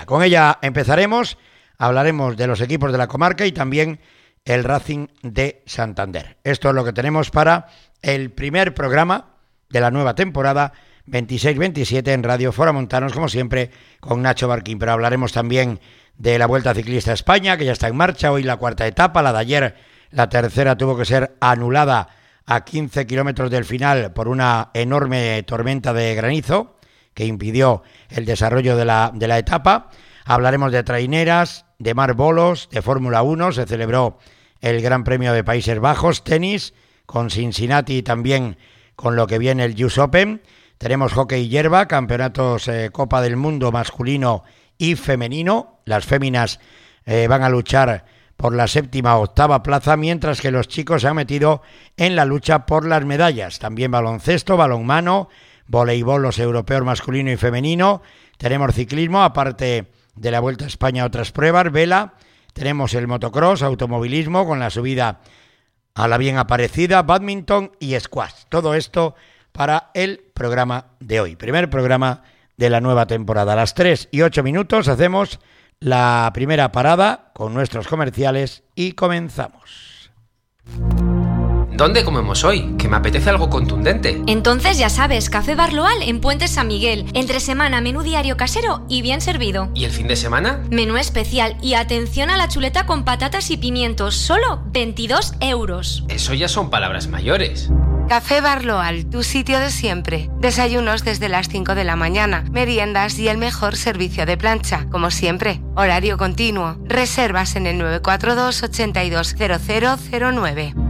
Almería. Con ella empezaremos, hablaremos de los equipos de la comarca y también el Racing de Santander. Esto es lo que tenemos para el primer programa de la nueva temporada 26-27 en Radio Fora Montanos, como siempre, con Nacho Barquín. Pero hablaremos también de la Vuelta Ciclista a España, que ya está en marcha. Hoy la cuarta etapa, la de ayer, la tercera, tuvo que ser anulada a 15 kilómetros del final por una enorme tormenta de granizo que impidió el desarrollo de la etapa. Hablaremos de traineras, de mar bolos, de Fórmula 1. Se celebró el Gran Premio de Países Bajos, tenis, con Cincinnati, también con lo que viene el US Open. Tenemos hockey hierba, campeonatos Copa del Mundo masculino y femenino. Las féminas van a luchar por la séptima o octava plaza, mientras que los chicos se han metido en la lucha por las medallas. También baloncesto, balonmano, voleibol, los europeos masculino y femenino. Tenemos ciclismo, aparte de la Vuelta a España, otras pruebas, vela. Tenemos el motocross, automovilismo con la subida a la bien aparecida, bádminton y squash. Todo esto para el programa de hoy. Primer programa de la nueva temporada. A las 3:08 hacemos la primera parada con nuestros comerciales y comenzamos. ¿Dónde comemos hoy? Que me apetece algo contundente. Entonces ya sabes, Café Barloal en Puente San Miguel. Entre semana, menú diario casero y bien servido. ¿Y el fin de semana? Menú especial y atención a la chuleta con patatas y pimientos. Solo 22 euros. Eso ya son palabras mayores. Café Barloal, tu sitio de siempre. Desayunos desde las 5 de la mañana, meriendas y el mejor servicio de plancha, como siempre. Horario continuo. Reservas en el 942 820009.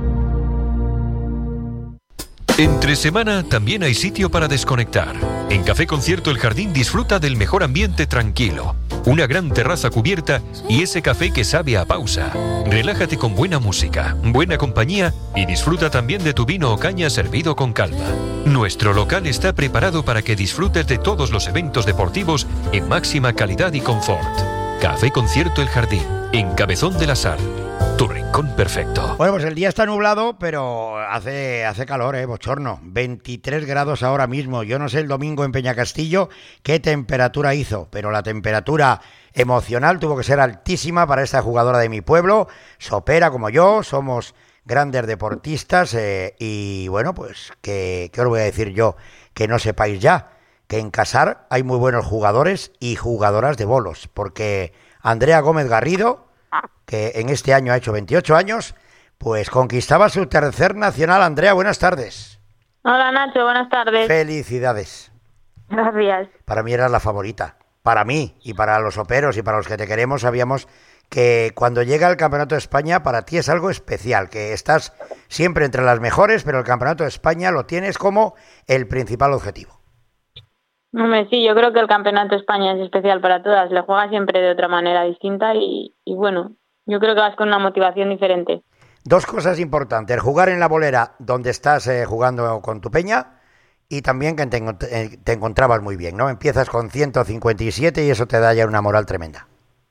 Entre semana también hay sitio para desconectar. En Café Concierto El Jardín disfruta del mejor ambiente tranquilo. Una gran terraza cubierta y ese café que sabe a pausa. Relájate con buena música, buena compañía y disfruta también de tu vino o caña servido con calma. Nuestro local está preparado para que disfrutes de todos los eventos deportivos en máxima calidad y confort. Café Concierto El Jardín, en Cabezón de la Sal. Tu rincón perfecto. Bueno, pues el día está nublado, pero hace calor, bochorno. 23 grados ahora mismo. Yo no sé el domingo en Peñacastillo qué temperatura hizo, pero la temperatura emocional tuvo que ser altísima para esta jugadora de mi pueblo. Sopera como yo, somos grandes deportistas y bueno, pues ¿qué os voy a decir yo? Que no sepáis ya que en Casar hay muy buenos jugadores y jugadoras de bolos, porque Andrea Gómez Garrido, que en este año ha hecho 28 años, pues conquistaba su tercer nacional. Andrea, buenas tardes. Hola Nacho, buenas tardes. Felicidades. Gracias. Para mí eras la favorita. Para mí y para los operos y para los que te queremos, sabíamos que cuando llega el Campeonato de España para ti es algo especial, que estás siempre entre las mejores, pero el Campeonato de España lo tienes como el principal objetivo. Hombre, sí, yo creo que el Campeonato de España es especial para todas. Le juegas siempre de otra manera distinta y bueno, yo creo que vas con una motivación diferente. Dos cosas importantes: jugar en la bolera donde estás jugando con tu peña y también que te encontrabas muy bien, ¿no? Empiezas con 157 y eso te da ya una moral tremenda.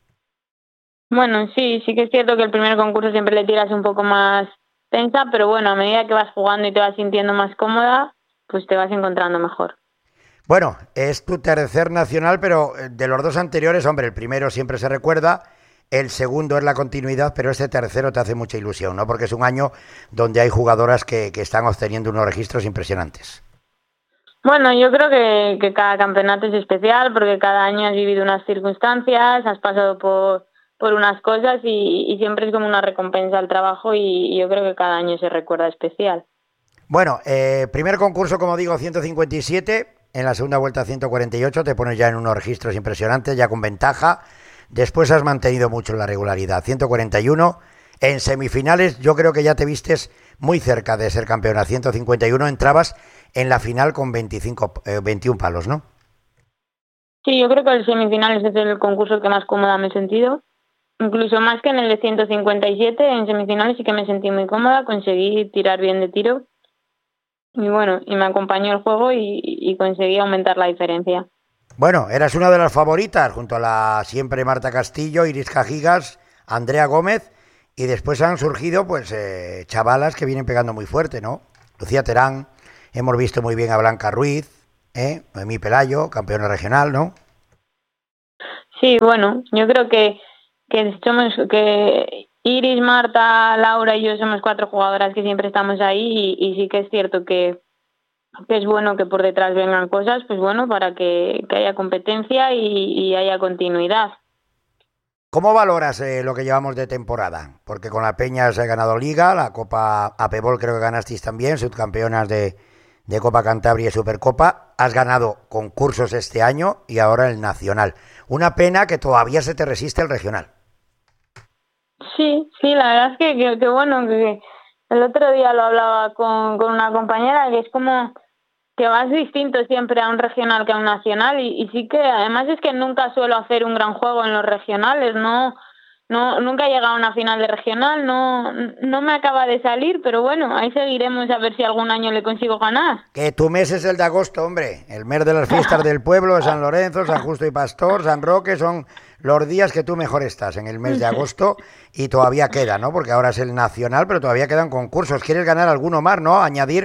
Bueno, sí que es cierto que el primer concurso siempre le tiras un poco más tensa, pero bueno, a medida que vas jugando y te vas sintiendo más cómoda, pues te vas encontrando mejor. Bueno, es tu tercer nacional, pero de los dos anteriores, hombre, el primero siempre se recuerda, el segundo es la continuidad, pero este tercero te hace mucha ilusión, ¿no? Porque es un año donde hay jugadoras que están obteniendo unos registros impresionantes. Bueno, yo creo que cada campeonato es especial porque cada año has vivido unas circunstancias, has pasado por unas cosas y siempre es como una recompensa al trabajo y yo creo que cada año se recuerda especial. Bueno, primer concurso, como digo, 157, en la segunda vuelta 148, te pones ya en unos registros impresionantes, ya con ventaja. Después has mantenido mucho la regularidad, 141. En semifinales yo creo que ya te vistes muy cerca de ser campeona, 151, entrabas en la final con 21 palos, ¿no? Sí, yo creo que el semifinales es el concurso que más cómoda me he sentido. Incluso más que en el de 157, en semifinales sí que me sentí muy cómoda, conseguí tirar bien de tiro. Y bueno, y me acompañó el juego y conseguí aumentar la diferencia. Bueno, eras una de las favoritas, junto a la siempre Marta Castillo, Iris Cajigas, Andrea Gómez, y después han surgido pues chavalas que vienen pegando muy fuerte, ¿no? Lucía Terán, hemos visto muy bien a Blanca Ruiz, Noemí Pelayo, campeona regional, ¿no? Sí, bueno, yo creo que Iris, Marta, Laura y yo somos 4 jugadoras que siempre estamos ahí y sí que es cierto que es bueno que por detrás vengan cosas, pues bueno, para que haya competencia y haya continuidad. ¿Cómo valoras lo que llevamos de temporada? Porque con la Peña se ha ganado Liga, la Copa APBol creo que ganasteis también, subcampeonas de Copa Cantabria y Supercopa. Has ganado concursos este año y ahora el Nacional. Una pena que todavía se te resiste el regional. Sí, la verdad es que bueno, que el otro día lo hablaba con una compañera, que es como que vas distinto siempre a un regional que a un nacional y sí que además es que nunca suelo hacer un gran juego en los regionales, nunca he llegado a una final de regional, no me acaba de salir, pero bueno, ahí seguiremos a ver si algún año le consigo ganar. Que tu mes es el de agosto, hombre, el mes de las fiestas del pueblo, de San Lorenzo, San Justo y Pastor, San Roque, son los días que tú mejor estás, en el mes de agosto, y todavía queda, ¿no? Porque ahora es el nacional, pero todavía quedan concursos. ¿Quieres ganar alguno más, no? Añadir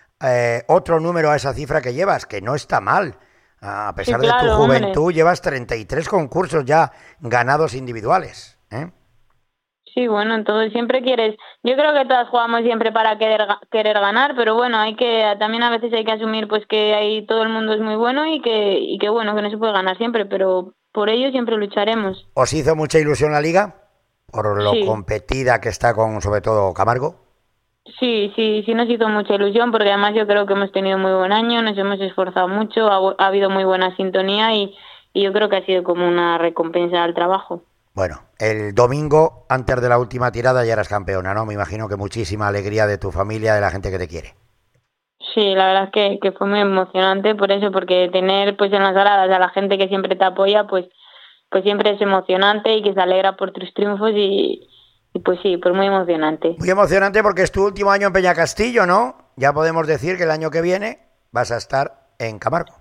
otro número a esa cifra que llevas, que no está mal. A pesar de tu juventud, hombre, llevas 33 concursos ya ganados individuales, ¿eh? Sí, bueno, entonces siempre quieres, yo creo que todas jugamos siempre para querer ganar, pero bueno, también a veces hay que asumir pues que ahí todo el mundo es muy bueno y que bueno, que no se puede ganar siempre, pero por ello siempre lucharemos. ¿Os hizo mucha ilusión la Liga? Por lo competida que está con sobre todo Camargo. Sí, nos hizo mucha ilusión porque además yo creo que hemos tenido muy buen año, nos hemos esforzado mucho, ha habido muy buena sintonía y yo creo que ha sido como una recompensa al trabajo. Bueno, el domingo, antes de la última tirada, ya eras campeona, ¿no? Me imagino que muchísima alegría de tu familia, de la gente que te quiere. Sí, la verdad es que fue muy emocionante por eso, porque tener pues en las gradas a la gente que siempre te apoya, pues siempre es emocionante y que se alegra por tus triunfos y pues sí, pues muy emocionante. Muy emocionante porque es tu último año en Peñacastillo, ¿no? Ya podemos decir que el año que viene vas a estar en Camargo.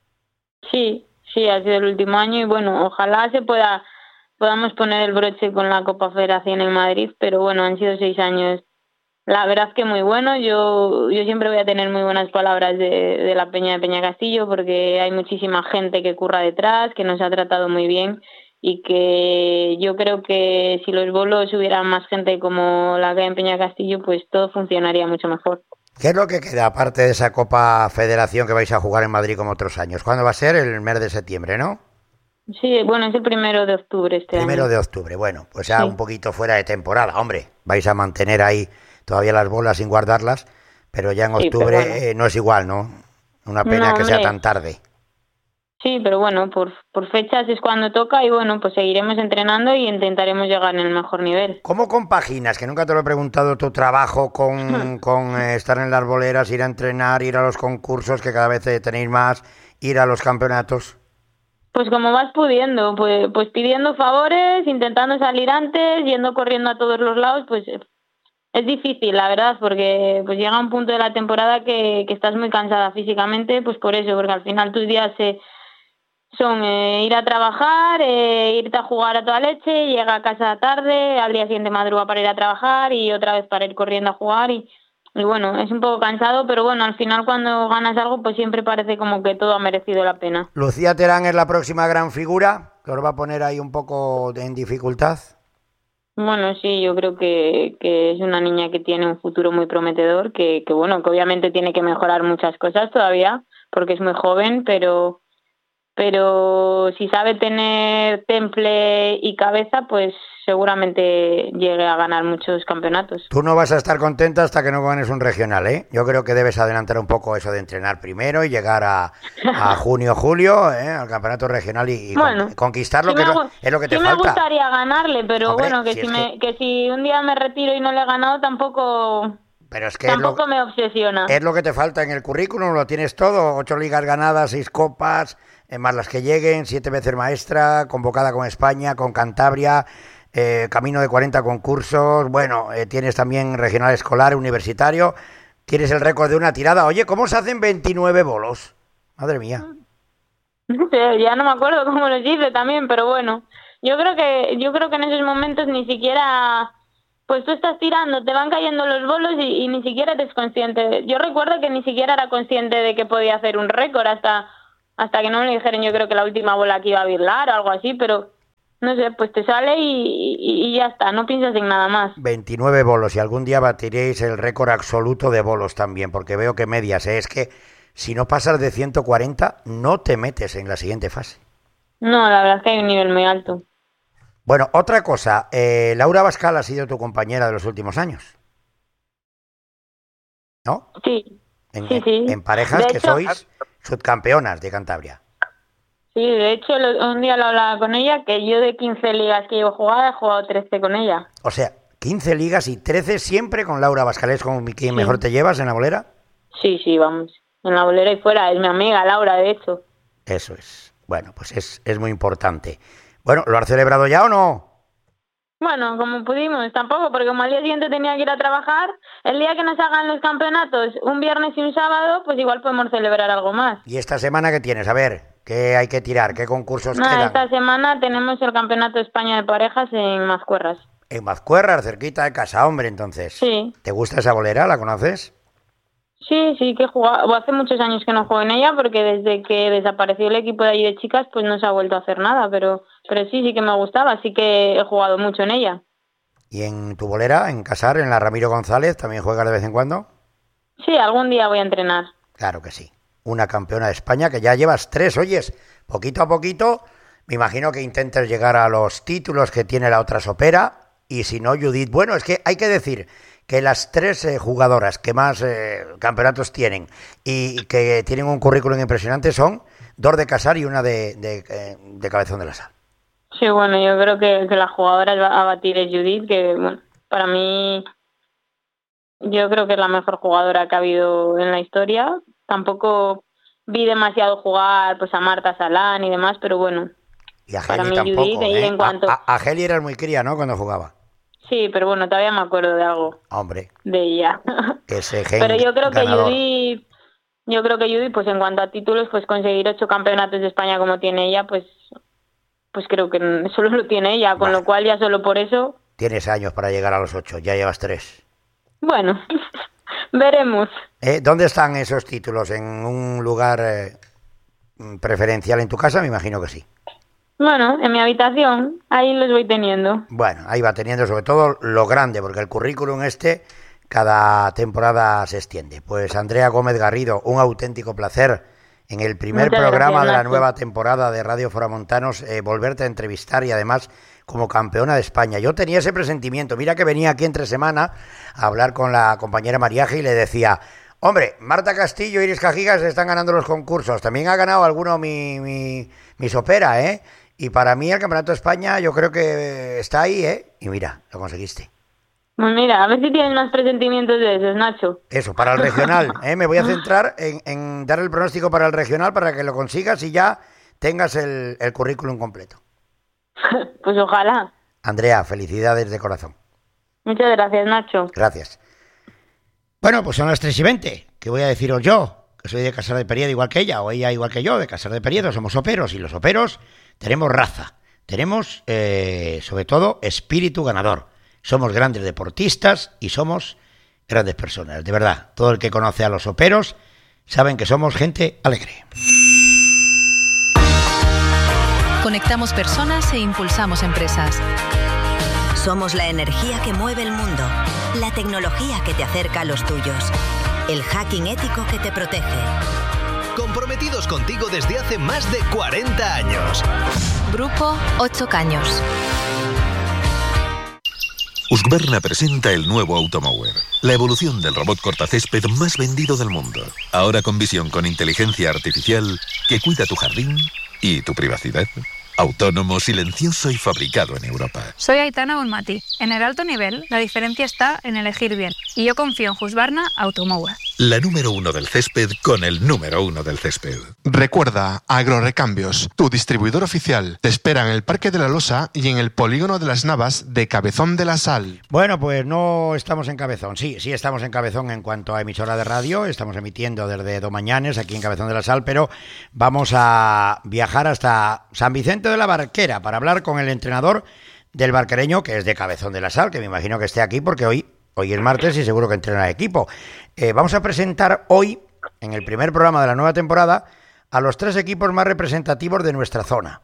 Sí, ha sido el último año y bueno, ojalá podamos poner el broche con la Copa Federación en Madrid, pero bueno, han sido 6 años. La verdad es que muy bueno, yo siempre voy a tener muy buenas palabras de la Peña de Peñacastillo porque hay muchísima gente que curra detrás, que nos ha tratado muy bien y que yo creo que si los bolos hubieran más gente como la que hay en Peñacastillo, pues todo funcionaría mucho mejor. ¿Qué es lo que queda aparte de esa Copa Federación que vais a jugar en Madrid como otros años? ¿Cuándo va a ser? El mes de septiembre, ¿no? Sí, bueno, es el 1 de octubre este año. 1 de octubre, bueno, pues ya un poquito fuera de temporada, hombre. Vais a mantener ahí todavía las bolas sin guardarlas, pero ya en octubre bueno, no es igual, ¿no? Una pena que sea tan tarde. Sí, pero bueno, por fechas es cuando toca y bueno, pues seguiremos entrenando y intentaremos llegar en el mejor nivel. ¿Cómo compaginas, que nunca te lo he preguntado, tu trabajo con estar en las boleras, ir a entrenar, ir a los concursos, que cada vez tenéis más, ir a los campeonatos? Pues como vas pudiendo, pues pidiendo favores, intentando salir antes, yendo corriendo a todos los lados, pues es difícil, la verdad, porque pues llega un punto de la temporada que estás muy cansada físicamente, pues por eso, porque al final tus días son ir a trabajar, irte a jugar a toda leche, llega a casa tarde, al día siguiente madruga para ir a trabajar y otra vez para ir corriendo a jugar y bueno, es un poco cansado, pero bueno, al final cuando ganas algo pues siempre parece como que todo ha merecido la pena. ¿Lucía Terán es la próxima gran figura? ¿Que os va a poner ahí un poco en dificultad? Bueno, sí, yo creo que es una niña que tiene un futuro muy prometedor, que bueno, que obviamente tiene que mejorar muchas cosas todavía, porque es muy joven, pero si sabe tener temple y cabeza, pues seguramente llegue a ganar muchos campeonatos. Tú no vas a estar contenta hasta que no ganes un regional, ¿eh? Yo creo que debes adelantar un poco eso de entrenar primero y llegar a junio, julio, al campeonato regional y bueno, conquistarlo, sí que es lo que te falta. Sí me gustaría ganarle, pero hombre, bueno, que si un día me retiro y no le he ganado, tampoco... Pero es que tampoco me obsesiona. Es lo que te falta en el currículum, lo tienes todo, 8 ligas ganadas, 6 copas, más las que lleguen, 7 veces maestra, convocada con España, con Cantabria, camino de 40 concursos, bueno, tienes también regional escolar, universitario, tienes el récord de una tirada. Oye, ¿cómo se hacen 29 bolos? Madre mía. Ya no me acuerdo cómo los hice también, pero bueno, yo creo que en esos momentos ni siquiera... Pues tú estás tirando, te van cayendo los bolos y ni siquiera eres consciente. Yo recuerdo que ni siquiera era consciente de que podía hacer un récord hasta que no me dijeron, yo creo que la última bola que iba a birlar o algo así, pero no sé, pues te sale y ya está, no piensas en nada más. 29 bolos, y algún día batiréis el récord absoluto de bolos también, porque veo que medias, ¿eh? Es que si no pasas de 140, no te metes en la siguiente fase. No, la verdad es que hay un nivel muy alto. Bueno, otra cosa, Laura Abascal ha sido tu compañera de los últimos años, ¿no? Sí, sí. En parejas De que hecho, sois subcampeonas de Cantabria. Sí, de hecho, un día lo hablaba con ella, que yo de 15 ligas que llevo jugada, he jugado 13 con ella. O sea, 15 ligas y 13 siempre con Laura Abascal. ¿Es con quien mejor te llevas en la bolera? Sí, vamos. En la bolera y fuera. Es mi amiga Laura, de hecho. Eso es. Bueno, pues es muy importante. Bueno, ¿lo has celebrado ya o no? Bueno, como pudimos, tampoco, porque como al día siguiente tenía que ir a trabajar, el día que nos hagan los campeonatos, un viernes y un sábado, pues igual podemos celebrar algo más. ¿Y esta semana qué tienes? A ver, ¿qué hay que tirar? ¿Qué concursos quedan? Esta semana tenemos el Campeonato de España de Parejas en Mazcuerras. En Mazcuerras, cerquita de casa, hombre, entonces. Sí. ¿Te gusta esa bolera? ¿La conoces? Sí, que he jugado. Hace muchos años que no juego en ella, porque desde que desapareció el equipo de allí de chicas, pues no se ha vuelto a hacer nada, pero sí que me gustaba, sí que he jugado mucho en ella. ¿Y en tu bolera, en Casar, en la Ramiro González, también juegas de vez en cuando? Sí, algún día voy a entrenar. Claro que sí. Una campeona de España que ya llevas 3, oyes, poquito a poquito, me imagino que intentes llegar a los títulos que tiene la otra sopera, y si no, Judith, bueno, es que hay que decir que las 3 jugadoras que más campeonatos tienen y que tienen un currículum impresionante son 2 de Casar y una de Cabezón de la Sal. Sí, bueno, yo creo que la jugadora a batir es Judith, que bueno, para mí yo creo que es la mejor jugadora que ha habido en la historia. Tampoco vi demasiado jugar pues a Marta Salán y demás, pero bueno. Y a Geli tampoco, Judith, en cuanto... a Geli eras muy cría, ¿no?, cuando jugaba. Sí, pero bueno, todavía me acuerdo de algo. Hombre. De ella. Ese gen pero yo creo ganador. que Judith, pues en cuanto a títulos, pues conseguir 8 campeonatos de España como tiene ella, pues creo que solo lo tiene ella, con lo cual ya solo por eso... Tienes años para llegar a los 8, ya llevas 3. Bueno, veremos. ¿Dónde están esos títulos? ¿En un lugar preferencial en tu casa? Me imagino que sí. Bueno, en mi habitación, ahí los voy teniendo. Bueno, ahí va teniendo sobre todo lo grande, porque el currículum cada temporada se extiende. Pues Andrea Gómez Garrido, un auténtico placer en el primer programa de la nueva temporada de Radio Foramontanos, volverte a entrevistar y además como campeona de España. Yo tenía ese presentimiento, mira que venía aquí entre semana a hablar con la compañera Mariaje y le decía, hombre, Marta Castillo y Iris Cajigas están ganando los concursos, también ha ganado alguno mi sopera, ¿eh? Y para mí el Campeonato de España yo creo que está ahí, ¿eh? Y mira, lo conseguiste. Pues mira, a ver si tienes más presentimientos de esos, Nacho. Eso, para el regional, ¿eh? Me voy a centrar en dar el pronóstico para el regional para que lo consigas y ya tengas el currículum completo. Pues ojalá. Andrea, felicidades de corazón. Muchas gracias, Nacho. Gracias. Bueno, pues son las 3:20. ¿Qué voy a deciros yo? Que soy de Casar de Periedo igual que ella, o ella igual que yo, de Casar de Periedo. Somos soperos y los soperos tenemos raza. Tenemos, sobre todo, espíritu ganador. Somos grandes deportistas y somos grandes personas. De verdad, todo el que conoce a los soperos saben que somos gente alegre. Conectamos personas e impulsamos empresas. Somos la energía que mueve el mundo, la tecnología que te acerca a los tuyos, el hacking ético que te protege. Comprometidos contigo desde hace más de 40 años. Grupo 8 Caños. Husqvarna presenta el nuevo Automower, la evolución del robot cortacésped más vendido del mundo. Ahora con visión con inteligencia artificial que cuida tu jardín y tu privacidad. Autónomo, silencioso y fabricado en Europa. Soy Aitana Bonmati. En el alto nivel, la diferencia está en elegir bien. Y yo confío en Husqvarna Automower. La número 1 del césped con el número 1 del césped. Recuerda, Agrorecambios, tu distribuidor oficial, te espera en el Parque de la Losa y en el Polígono de las Navas de Cabezón de la Sal. Bueno, pues no estamos en Cabezón. Sí estamos en Cabezón en cuanto a emisora de radio. Estamos emitiendo desde Domañanes, aquí en Cabezón de la Sal, pero vamos a viajar hasta San Vicente de la Barquera para hablar con el entrenador del barquereño, que es de Cabezón de la Sal, que me imagino que esté aquí porque hoy es martes y seguro que entrena el equipo. Vamos a presentar hoy, en el primer programa de la nueva temporada, a los 3 equipos más representativos de nuestra zona.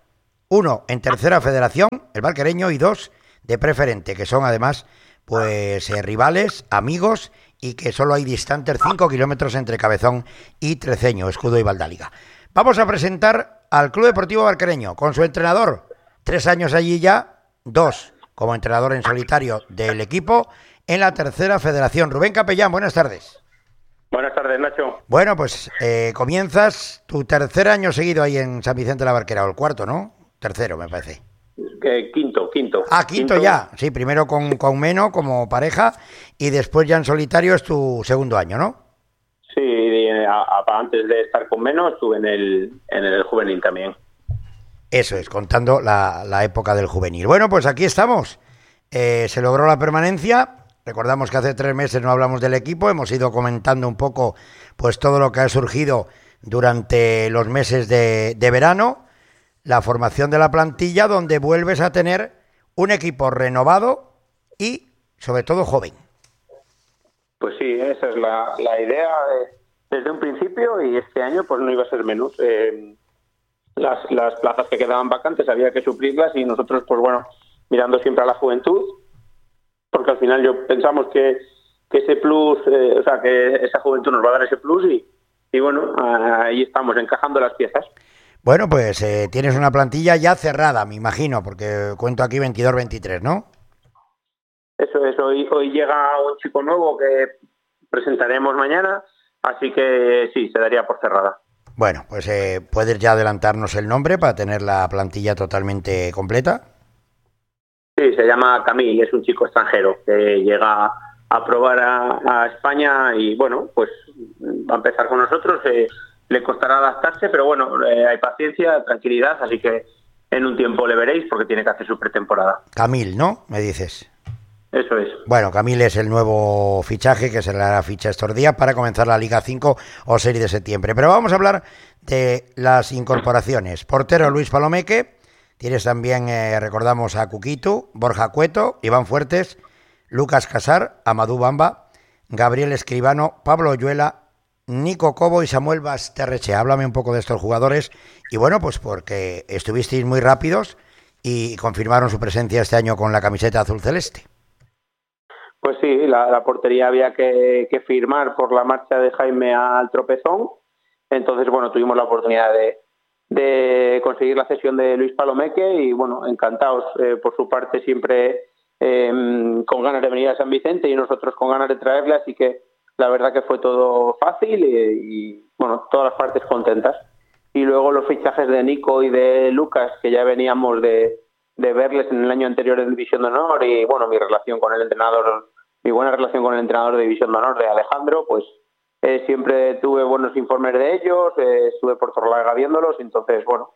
1 en tercera federación, el Barquereño, y 2 de preferente, que son además pues rivales, amigos, y que solo hay distantes 5 kilómetros entre Cabezón y Treceño, Escudo y Valdáliga. Vamos a presentar al Club Deportivo Barquereño con su entrenador, 3 años allí ya, 2 como entrenador en solitario del equipo en la tercera federación. Rubén Capellán, buenas tardes. Buenas tardes, Nacho. Bueno, pues comienzas tu tercer año seguido ahí en San Vicente de la Barquera, o el cuarto, ¿no? Tercero, me parece. Quinto. Ah, quinto ya. Sí, primero con Meno como pareja y después ya en solitario es tu segundo año, ¿no? Sí, antes de estar con Meno estuve en el juvenil también. Eso es, contando la época del juvenil. Bueno, pues aquí estamos. Se logró la permanencia. Recordamos que hace 3 meses no hablamos del equipo, hemos ido comentando un poco pues todo lo que ha surgido durante los meses de verano, la formación de la plantilla, donde vuelves a tener un equipo renovado y sobre todo joven. Pues sí, esa es la idea desde un principio, y este año pues no iba a ser menos. Las plazas que quedaban vacantes había que suplirlas, y nosotros pues bueno, mirando siempre a la juventud, porque al final pensamos que ese plus, que esa juventud nos va a dar ese plus, y bueno, ahí estamos encajando las piezas. Bueno, pues tienes una plantilla ya cerrada, me imagino, porque cuento aquí 22-23, ¿no? Eso es, hoy llega un chico nuevo que presentaremos mañana, así que sí, se daría por cerrada. Bueno, pues ¿puedes ya adelantarnos el nombre para tener la plantilla totalmente completa? Sí, se llama Camil, es un chico extranjero que llega a probar a España y bueno, pues va a empezar con nosotros. Le costará adaptarse, pero bueno, hay paciencia, tranquilidad, así que en un tiempo le veréis porque tiene que hacer su pretemporada. Camil, ¿no? Me dices. Eso es. Bueno, Camil es el nuevo fichaje que se le hará ficha estos días para comenzar la Liga 5 o Serie de septiembre. Pero vamos a hablar de las incorporaciones. Portero Luis Palomeque. Tienes también, recordamos, a Cuquito, Borja Cueto, Iván Fuertes, Lucas Casar, Amadou Bamba, Gabriel Escribano, Pablo Oyuela, Nico Cobo y Samuel Basterreche. Háblame un poco de estos jugadores. Y bueno, pues porque estuvisteis muy rápidos y confirmaron su presencia este año con la camiseta azul celeste. Pues sí, la portería había que firmar por la marcha de Jaime al tropezón. Entonces, bueno, tuvimos la oportunidad de conseguir la cesión de Luis Palomeque y bueno, encantados por su parte, siempre con ganas de venir a San Vicente y nosotros con ganas de traerle, así que la verdad que fue todo fácil y bueno, todas las partes contentas. Y luego los fichajes de Nico y de Lucas, que ya veníamos de verles en el año anterior en División de Honor, y bueno, mi buena relación con el entrenador de División de Honor, de Alejandro, pues siempre tuve buenos informes de ellos, estuve por Torlaga viéndolos, entonces bueno,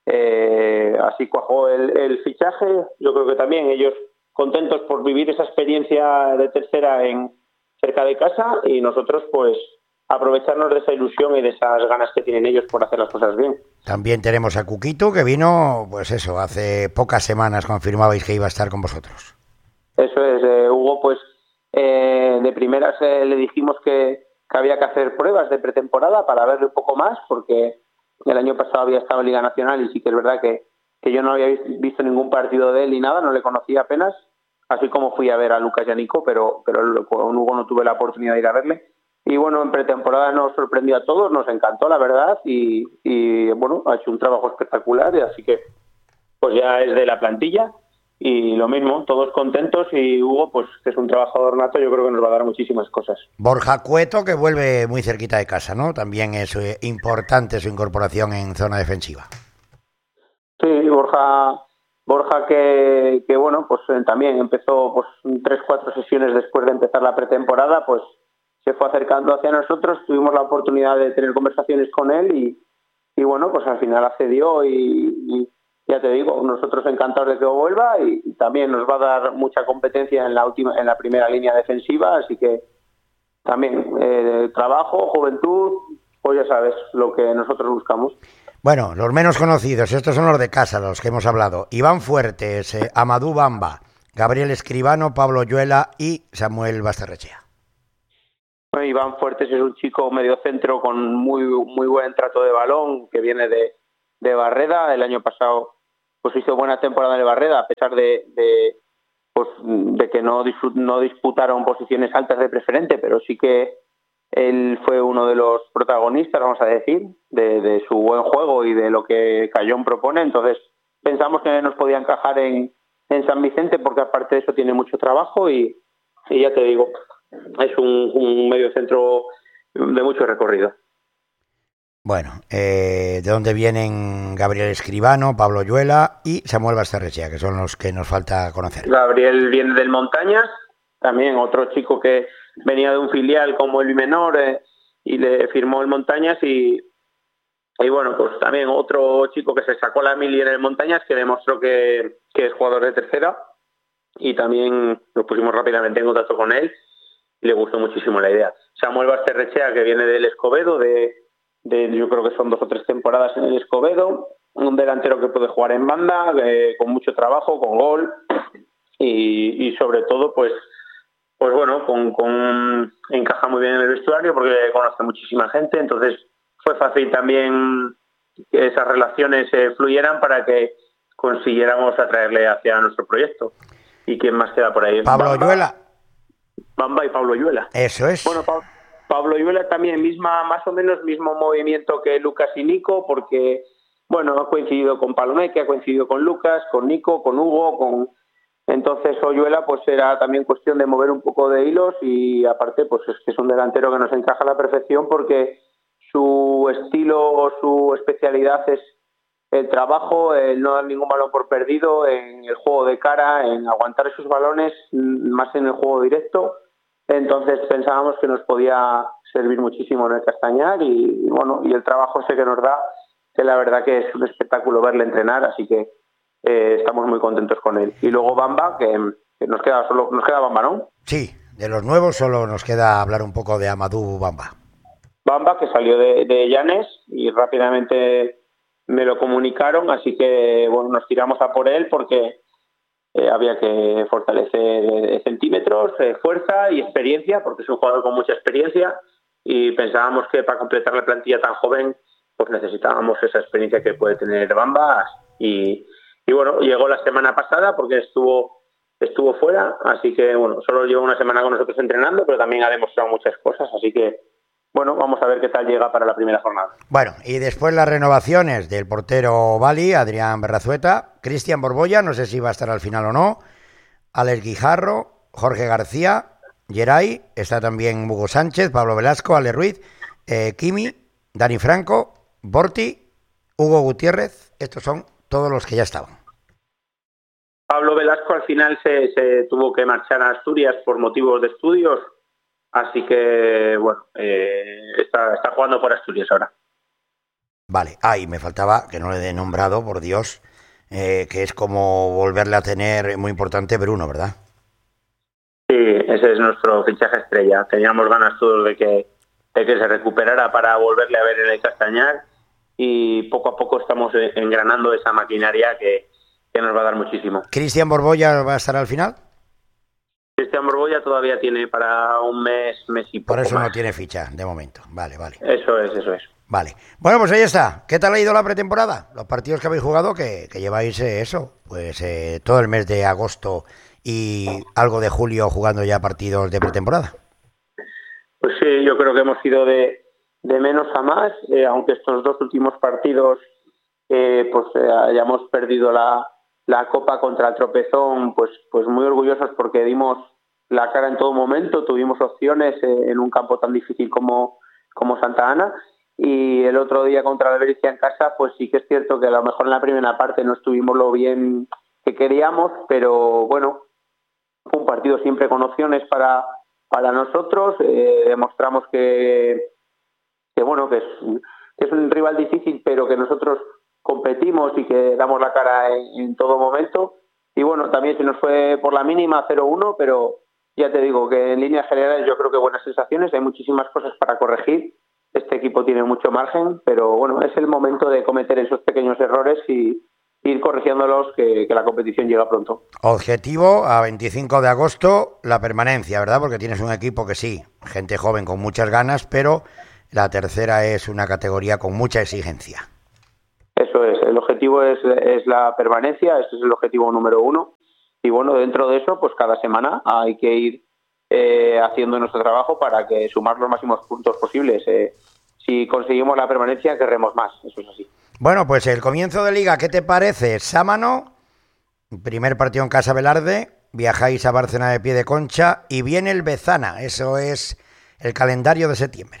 así cuajó el fichaje. Yo creo que también ellos contentos por vivir esa experiencia de tercera cerca de casa, y nosotros pues aprovecharnos de esa ilusión y de esas ganas que tienen ellos por hacer las cosas bien. También tenemos a Cuquito, que vino, pues eso, hace pocas semanas confirmabais que iba a estar con vosotros. Eso es, Hugo, pues de primeras le dijimos que había que hacer pruebas de pretemporada para verle un poco más, porque el año pasado había estado en Liga Nacional y sí que es verdad que yo no había visto ningún partido de él ni nada, no le conocía apenas, así como fui a ver a Lucas y a Nico, pero con Hugo no tuve la oportunidad de ir a verle. Y bueno, en pretemporada nos sorprendió a todos, nos encantó la verdad, y bueno, ha hecho un trabajo espectacular, y así que pues ya es de la plantilla. Y lo mismo, todos contentos, y Hugo, pues que es un trabajador nato, yo creo que nos va a dar muchísimas cosas. Que Cueto, que vuelve muy cerquita de casa, ¿no? También es importante su incorporación en zona defensiva. Sí, Borja que bueno, pues también empezó pues 3-4 sesiones después de empezar la pretemporada, pues se fue acercando hacia nosotros, tuvimos la oportunidad de tener conversaciones con él y bueno, pues al final accedió y ya te digo, nosotros encantados de que vuelva, y también nos va a dar mucha competencia en la primera línea defensiva, así que también trabajo, juventud, pues ya sabes lo que nosotros buscamos. Bueno, los menos conocidos, estos son los de casa, los que hemos hablado. Iván Fuertes, Amadou Bamba, Gabriel Escribano, Pablo Oyuela y Samuel Basterrechea. Bueno, Iván Fuertes es un chico mediocentro con muy buen trato de balón, que viene de Barreda. El año pasado pues hizo buena temporada en el Barreda, a pesar de que no disputaron posiciones altas de preferente, pero sí que él fue uno de los protagonistas, vamos a decir, de su buen juego y de lo que Cayón propone. Entonces pensamos que nos podía encajar en San Vicente, porque aparte de eso tiene mucho trabajo y ya te digo, es un medio centro de mucho recorrido. Bueno, ¿de dónde vienen Gabriel Escribano, Pablo Oyuela y Samuel Basterrechea, que son los que nos falta conocer? Gabriel viene del Montañas, también otro chico que venía de un filial como el Menor y le firmó el Montañas y bueno, pues también otro chico que se sacó la mili en el Montañas, que demostró que es jugador de tercera, y también nos pusimos rápidamente en contacto con él y le gustó muchísimo la idea. Samuel Basterrechea, que viene del Escobedo, yo creo que son 2 o 3 temporadas en el Escobedo, un delantero que puede jugar en banda, con mucho trabajo, con gol y sobre todo pues bueno, encaja muy bien en el vestuario porque conoce muchísima gente, entonces fue fácil también que esas relaciones fluyeran para que consiguiéramos atraerle hacia nuestro proyecto. ¿Y quién más queda por ahí? Pablo Oyuela. Bamba y Pablo Oyuela. Eso es. Bueno, Pablo Oyuela también más o menos mismo movimiento que Lucas y Nico, porque bueno, ha coincidido con Palomeque, ha coincidido con Lucas, con Nico, con Hugo, entonces Oyuela pues era también cuestión de mover un poco de hilos y aparte pues es que es un delantero que nos encaja a la perfección porque su estilo o su especialidad es el trabajo, el no dar ningún balón por perdido, en el juego de cara, en aguantar esos balones, más en el juego directo. Entonces pensábamos que nos podía servir muchísimo en el Castañar y bueno, y el trabajo ese que nos da, que la verdad que es un espectáculo verle entrenar, así que estamos muy contentos con él. Y luego Bamba, que nos queda Bamba, ¿no? Sí, de los nuevos solo nos queda hablar un poco de Amadou Bamba. Bamba, que salió de Llanes y rápidamente me lo comunicaron, así que bueno, nos tiramos a por él porque había que fortalecer centímetros, fuerza y experiencia, porque es un jugador con mucha experiencia y pensábamos que para completar la plantilla tan joven pues necesitábamos esa experiencia que puede tener Bamba y bueno, llegó la semana pasada porque estuvo fuera, así que bueno, solo lleva una semana con nosotros entrenando, pero también ha demostrado muchas cosas, así que bueno, vamos a ver qué tal llega para la primera jornada. Bueno, y después las renovaciones del portero Bali, Adrián Berrazueta, Cristian Borbolla, no sé si va a estar al final o no, Alex Guijarro, Jorge García, Geray, está también Hugo Sánchez, Pablo Velasco, Ale Ruiz, Kimi, Dani Franco, Borti, Hugo Gutiérrez, estos son todos los que ya estaban. Pablo Velasco al final se tuvo que marchar a Asturias por motivos de estudios, así que bueno, está jugando por Asturias ahora. Vale, y me faltaba, que no le he nombrado, por Dios, que es como volverle a tener muy importante Bruno, ¿verdad? Sí, ese es nuestro fichaje estrella. Teníamos ganas todos de que se recuperara para volverle a ver en el Castañar y poco a poco estamos engranando esa maquinaria que nos va a dar muchísimo. ¿Cristian Borbolla va a estar al final? Cristian Borbolla todavía tiene para un mes y poco. Por eso más. No tiene ficha de momento. Vale. Eso es. Vale. Bueno, pues ahí está. ¿Qué tal ha ido la pretemporada? Los partidos que habéis jugado, que lleváis todo el mes de agosto y algo de julio jugando ya partidos de pretemporada. Pues sí, yo creo que hemos ido de menos a más, aunque estos 2 últimos partidos hayamos perdido la Copa contra el Tropezón, pues muy orgullosos porque dimos la cara en todo momento, tuvimos opciones en un campo tan difícil como Santa Ana, y el otro día contra la Albericia en casa, pues sí que es cierto que a lo mejor en la primera parte no estuvimos lo bien que queríamos, pero bueno, fue un partido siempre con opciones para nosotros, demostramos que es un rival difícil, pero que nosotros competimos y que damos la cara en todo momento. Y bueno, también se nos fue por la mínima 0-1, pero ya te digo que en líneas generales yo creo que buenas sensaciones, hay muchísimas cosas para corregir. Este equipo tiene mucho margen, pero bueno, es el momento de cometer esos pequeños errores y ir corrigiéndolos, que la competición llega pronto. Objetivo a 25 de agosto, la permanencia, ¿verdad? Porque tienes un equipo que sí, gente joven con muchas ganas, pero la tercera es una categoría con mucha exigencia. Eso es, el objetivo objetivo es la permanencia, ese es el objetivo número 1. Y bueno, dentro de eso, pues cada semana hay que ir haciendo nuestro trabajo para que sumar los máximos puntos posibles. Si conseguimos la permanencia, querremos más, eso es así. Bueno, pues el comienzo de Liga, ¿qué te parece? Sámano, primer partido en casa Velarde, viajáis a Bárcena de Piedeconcha y viene el Bezana, eso es el calendario de septiembre.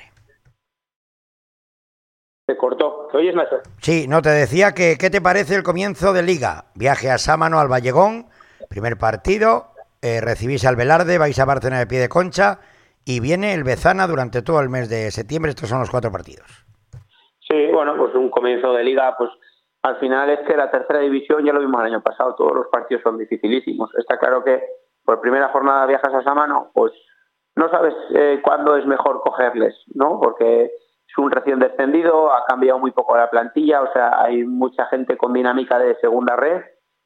¿Se cortó? ¿Te oyes, Nacho? Sí, no, te decía que ¿qué te parece el comienzo de Liga? Viaje a Sámano, al Vallegón, primer partido, recibís al Velarde, vais a Bárcena de Piedeconcha y viene el Bezana durante todo el mes de septiembre. Estos son los 4 partidos. Sí, bueno, pues un comienzo de Liga, pues al final es que la tercera división, ya lo vimos el año pasado, todos los partidos son dificilísimos. Está claro que por primera jornada viajas a Sámano, pues no sabes cuándo es mejor cogerles, ¿no? Porque es un recién descendido, ha cambiado muy poco la plantilla, o sea, hay mucha gente con dinámica de segunda red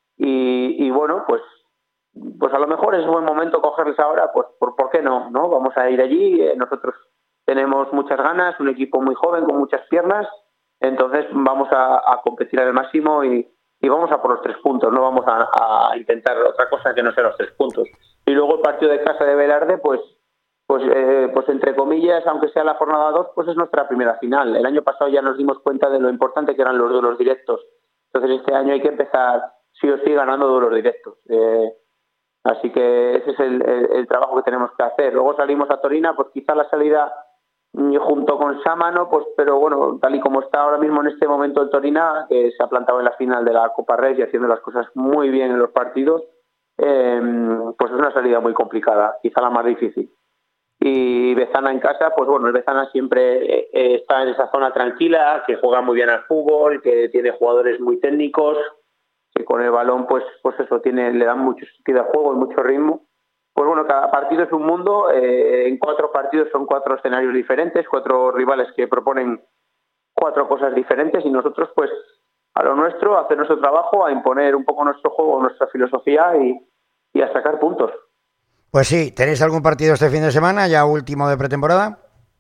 y bueno, pues a lo mejor es buen momento cogerles ahora, pues ¿por qué no? Vamos a ir allí, nosotros tenemos muchas ganas, un equipo muy joven con muchas piernas, entonces vamos a competir al máximo y vamos a por los 3 puntos, no vamos a intentar otra cosa que no sea los 3 puntos. Y luego el partido de casa de Velarde, pues entre comillas, aunque sea la jornada 2, pues es nuestra primera final. El año pasado ya nos dimos cuenta de lo importante que eran los duelos directos. Entonces este año hay que empezar sí o sí ganando duelos directos. Así que ese es el trabajo que tenemos que hacer. Luego salimos a Torina, pues quizá la salida junto con Sámano, pues pero bueno, tal y como está ahora mismo en este momento el Torina, que se ha plantado en la final de la Copa Rey y haciendo las cosas muy bien en los partidos, pues es una salida muy complicada, quizá la más difícil. Y Bezana en casa, pues bueno, el Bezana siempre está en esa zona tranquila, que juega muy bien al fútbol, que tiene jugadores muy técnicos, que con el balón pues eso le dan mucho sentido al juego y mucho ritmo. Pues bueno, cada partido es un mundo, en 4 partidos son 4 escenarios diferentes, 4 rivales que proponen 4 cosas diferentes y nosotros pues a lo nuestro, a hacer nuestro trabajo, a imponer un poco nuestro juego, nuestra filosofía y a sacar puntos. Pues sí, ¿tenéis algún partido este fin de semana, ya último de pretemporada?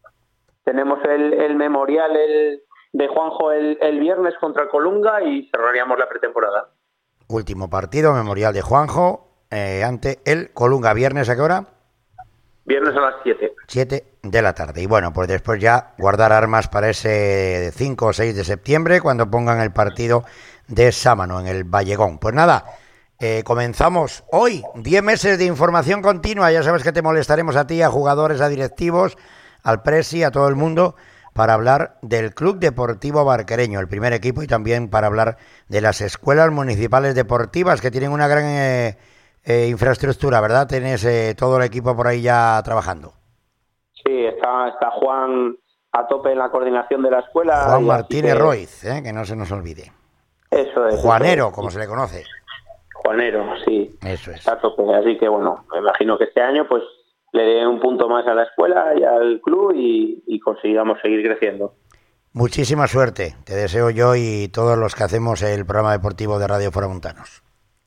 Tenemos el memorial de Juanjo el viernes contra Colunga y cerraríamos la pretemporada. Último partido, memorial de Juanjo, ante el Colunga. ¿Viernes a qué hora? Viernes a las 7. 7 de la tarde. Y bueno, pues después ya guardar armas para ese 5 o 6 de septiembre, cuando pongan el partido de Sámano en el Vallegón. Pues nada, comenzamos hoy 10 meses de información continua. Ya sabes que te molestaremos a ti, a jugadores, a directivos, al presi, a todo el mundo, para hablar del Club Deportivo Barquereño, el primer equipo, y también para hablar de las escuelas municipales deportivas, que tienen una gran infraestructura, ¿verdad? Tienes todo el equipo por ahí ya trabajando. Sí, está Juan a tope en la coordinación de la escuela. Juan Martínez Roiz, que no se nos olvide. Eso es. Juanero, como se le conoce. Juanero, sí. Eso es. Está a tope, así que bueno, me imagino que este año pues le dé un punto más a la escuela y al club y consigamos seguir creciendo. Muchísima suerte, te deseo yo y todos los que hacemos el programa deportivo de Radio Foramontanos.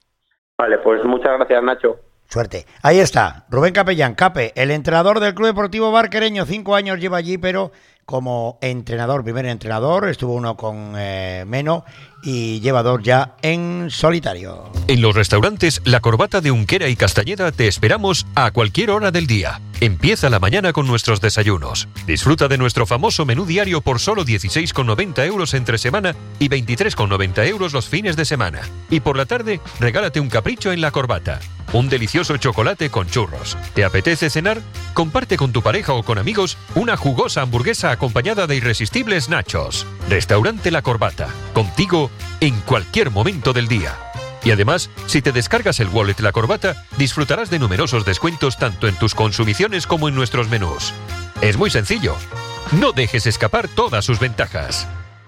Vale, pues muchas gracias, Nacho. Suerte. Ahí está, Rubén Capellán, Cape, el entrenador del Club Deportivo Barquereño. 5 años lleva allí, pero como entrenador, primer entrenador, estuvo uno con Meno y lleva 2 ya en solitario. En los restaurantes La Corbata de Unquera y Castañeda te esperamos a cualquier hora del día. Empieza la mañana con nuestros desayunos. Disfruta de nuestro famoso menú diario por solo 16,90 euros entre semana y 23,90 euros los fines de semana. Y por la tarde, regálate un capricho en La Corbata. Un delicioso chocolate con churros. ¿Te apetece cenar? Comparte con tu pareja o con amigos una jugosa hamburguesa acompañada de irresistibles nachos. Restaurante La Corbata. Contigo en cualquier momento del día. Y además, si te descargas el wallet La Corbata, disfrutarás de numerosos descuentos tanto en tus consumiciones como en nuestros menús. Es muy sencillo. No dejes escapar todas sus ventajas.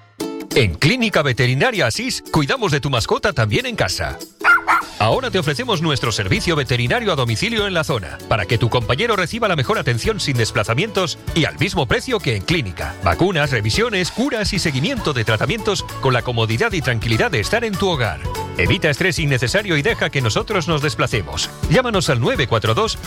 En Clínica Veterinaria Asís, cuidamos de tu mascota también en casa. Ahora te ofrecemos nuestro servicio veterinario a domicilio en la zona, para que tu compañero reciba la mejor atención sin desplazamientos y al mismo precio que en clínica. Vacunas, revisiones, curas y seguimiento de tratamientos con la comodidad y tranquilidad de estar en tu hogar. Evita estrés innecesario y deja que nosotros nos desplacemos. Llámanos al 942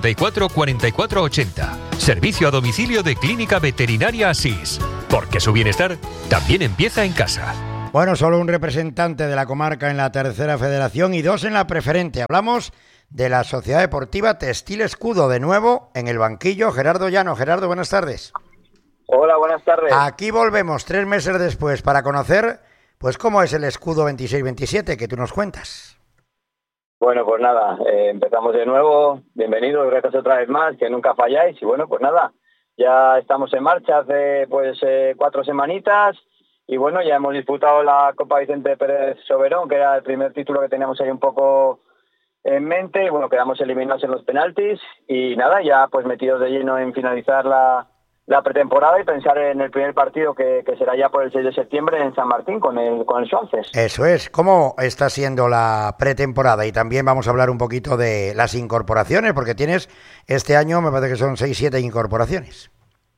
84 44 80. Servicio a domicilio de Clínica Veterinaria Asís. Porque su bienestar también empieza en casa. Bueno, solo un representante de la comarca en la tercera federación y 2 en la preferente. Hablamos de la Sociedad Deportiva Textil Escudo, de nuevo en el banquillo, Gerardo Llano. Gerardo, buenas tardes. Hola, buenas tardes. Aquí volvemos 3 meses después para conocer, pues, cómo es el escudo 26-27, que tú nos cuentas. Bueno, pues nada, empezamos de nuevo. Bienvenidos, gracias otra vez más, que nunca falláis. Y bueno, pues nada, ya estamos en marcha hace 4 semanitas. Y bueno, ya hemos disputado la Copa Vicente Pérez Soberón, que era el primer título que teníamos ahí un poco en mente. Y bueno, quedamos eliminados en los penaltis. Y nada, ya pues metidos de lleno en finalizar la pretemporada y pensar en el primer partido que será ya por el 6 de septiembre en San Martín con el Swansea. Eso es. ¿Cómo está siendo la pretemporada? Y también vamos a hablar un poquito de las incorporaciones, porque tienes este año, me parece que son 6-7 incorporaciones.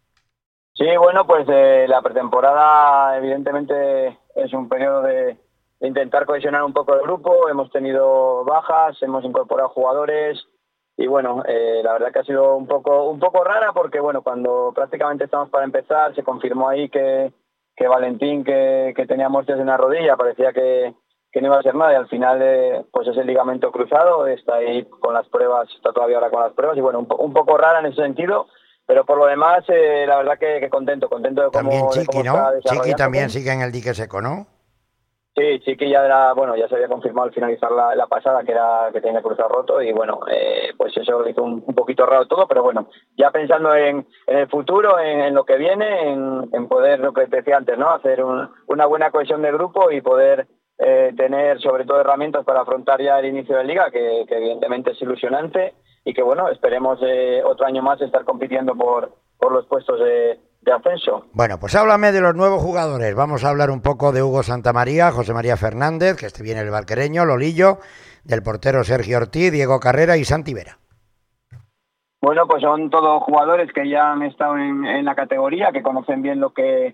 Sí, bueno, pues la pretemporada evidentemente es un periodo de intentar cohesionar un poco el grupo. Hemos tenido bajas, hemos incorporado jugadores y bueno, la verdad que ha sido un poco rara porque bueno, cuando prácticamente estamos para empezar se confirmó ahí que Valentín, que tenía molestias en la rodilla, parecía que no iba a ser nada y al final pues es el ligamento cruzado, está ahí con las pruebas, está todavía ahora con las pruebas y bueno, un poco rara en ese sentido. Pero por lo demás, la verdad que contento de cómo... También Chiqui, ¿no? Chiqui también sigue en el dique seco, ¿no? Sí, Chiqui ya ya se había confirmado al finalizar la pasada que tenía cruzado roto y bueno, pues eso le hizo un poquito raro todo, pero bueno, ya pensando en el futuro, en lo que viene, en poder, lo que te decía antes, ¿no? Hacer una buena cohesión de grupo y poder tener sobre todo herramientas para afrontar ya el inicio de Liga, que evidentemente es ilusionante. Y que bueno, esperemos otro año más estar compitiendo por los puestos de ascenso. Bueno, pues háblame de los nuevos jugadores. Vamos a hablar un poco de Hugo Santamaría, José María Fernández, que viene el barquereño, Lolillo, del portero Sergio Ortiz, Diego Carrera y Santi Vera. Bueno, pues son todos jugadores que ya han estado en la categoría, que conocen bien lo que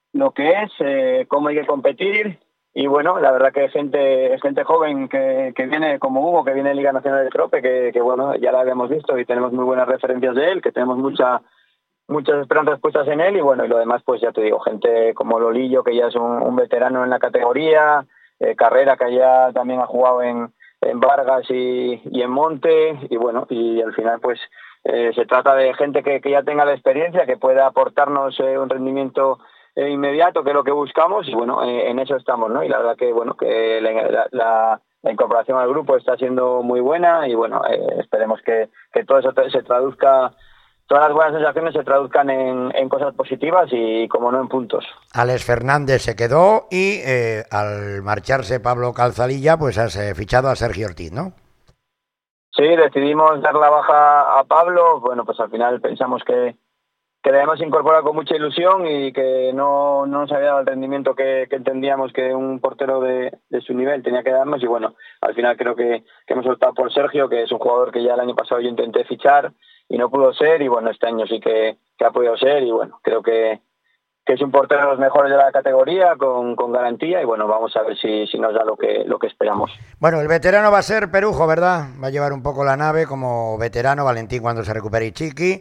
es, cómo hay que competir. Y bueno, la verdad que gente joven que viene como Hugo, que viene de Liga Nacional de Trope, que bueno, ya la habíamos visto y tenemos muy buenas referencias de él, que tenemos muchas esperanzas puestas en él y bueno, y lo demás pues ya te digo, gente como Lolillo, que ya es un veterano en la categoría, Carrera, que ya también ha jugado en Vargas y en Monte y bueno, y al final pues se trata de gente que ya tenga la experiencia, que pueda aportarnos un rendimiento inmediato, que es lo que buscamos y bueno, en eso estamos, ¿no? Y la verdad que bueno, que la incorporación al grupo está siendo muy buena y bueno, esperemos que todo eso se traduzca, todas las buenas sensaciones se traduzcan en cosas positivas y como no en puntos. Alex Fernández se quedó y al marcharse Pablo Calzadilla, pues has fichado a Sergio Ortiz, ¿no? Sí, decidimos dar la baja a Pablo, bueno, pues al final pensamos que debemos incorporar con mucha ilusión y que no nos había dado el rendimiento que entendíamos que un portero de su nivel tenía que darnos y bueno, al final creo que hemos optado por Sergio, que es un jugador que ya el año pasado yo intenté fichar y no pudo ser y bueno, este año sí que ha podido ser y bueno, creo que es un portero de los mejores de la categoría con garantía y bueno, vamos a ver si nos da lo que esperamos. Bueno, el veterano va a ser Perujo, ¿verdad? Va a llevar un poco la nave como veterano, Valentín cuando se recupere y Chiqui.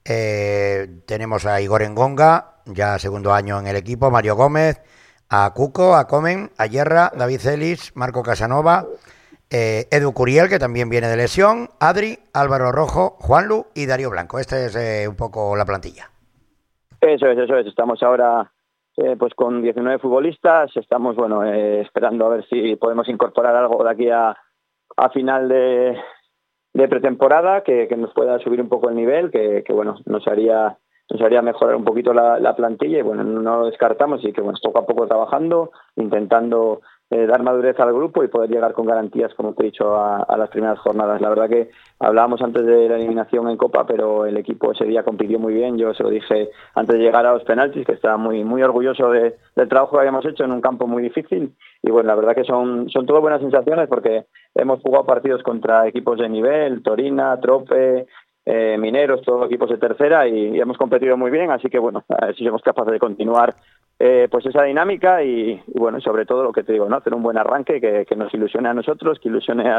Tenemos a Igor Engonga, ya segundo año en el equipo, Mario Gómez, a Cuco, a Comen, a Yerra, David Celis, Marco Casanova, Edu Curiel, que también viene de lesión, Adri, Álvaro Rojo, Juanlu y Darío Blanco. Esta es un poco la plantilla. Eso es. Estamos ahora pues con 19 futbolistas. Estamos esperando a ver si podemos incorporar algo de aquí a final de pretemporada que nos pueda subir un poco el nivel, que bueno, nos haría mejorar un poquito la plantilla y bueno, no lo descartamos y que bueno, poco a poco trabajando, intentando dar madurez al grupo y poder llegar con garantías, como te he dicho, a las primeras jornadas. La verdad que hablábamos antes de la eliminación en Copa, pero el equipo ese día compitió muy bien. Yo se lo dije antes de llegar a los penaltis, que estaba muy, muy orgulloso del trabajo que habíamos hecho en un campo muy difícil. Y bueno, la verdad que son todas buenas sensaciones porque hemos jugado partidos contra equipos de nivel, Torina, Trope, Mineros, todos equipos de tercera y hemos competido muy bien, así que bueno, a ver si somos capaces de continuar pues esa dinámica y bueno, sobre todo lo que te digo, ¿no? Hacer un buen arranque que nos ilusione a nosotros, que ilusione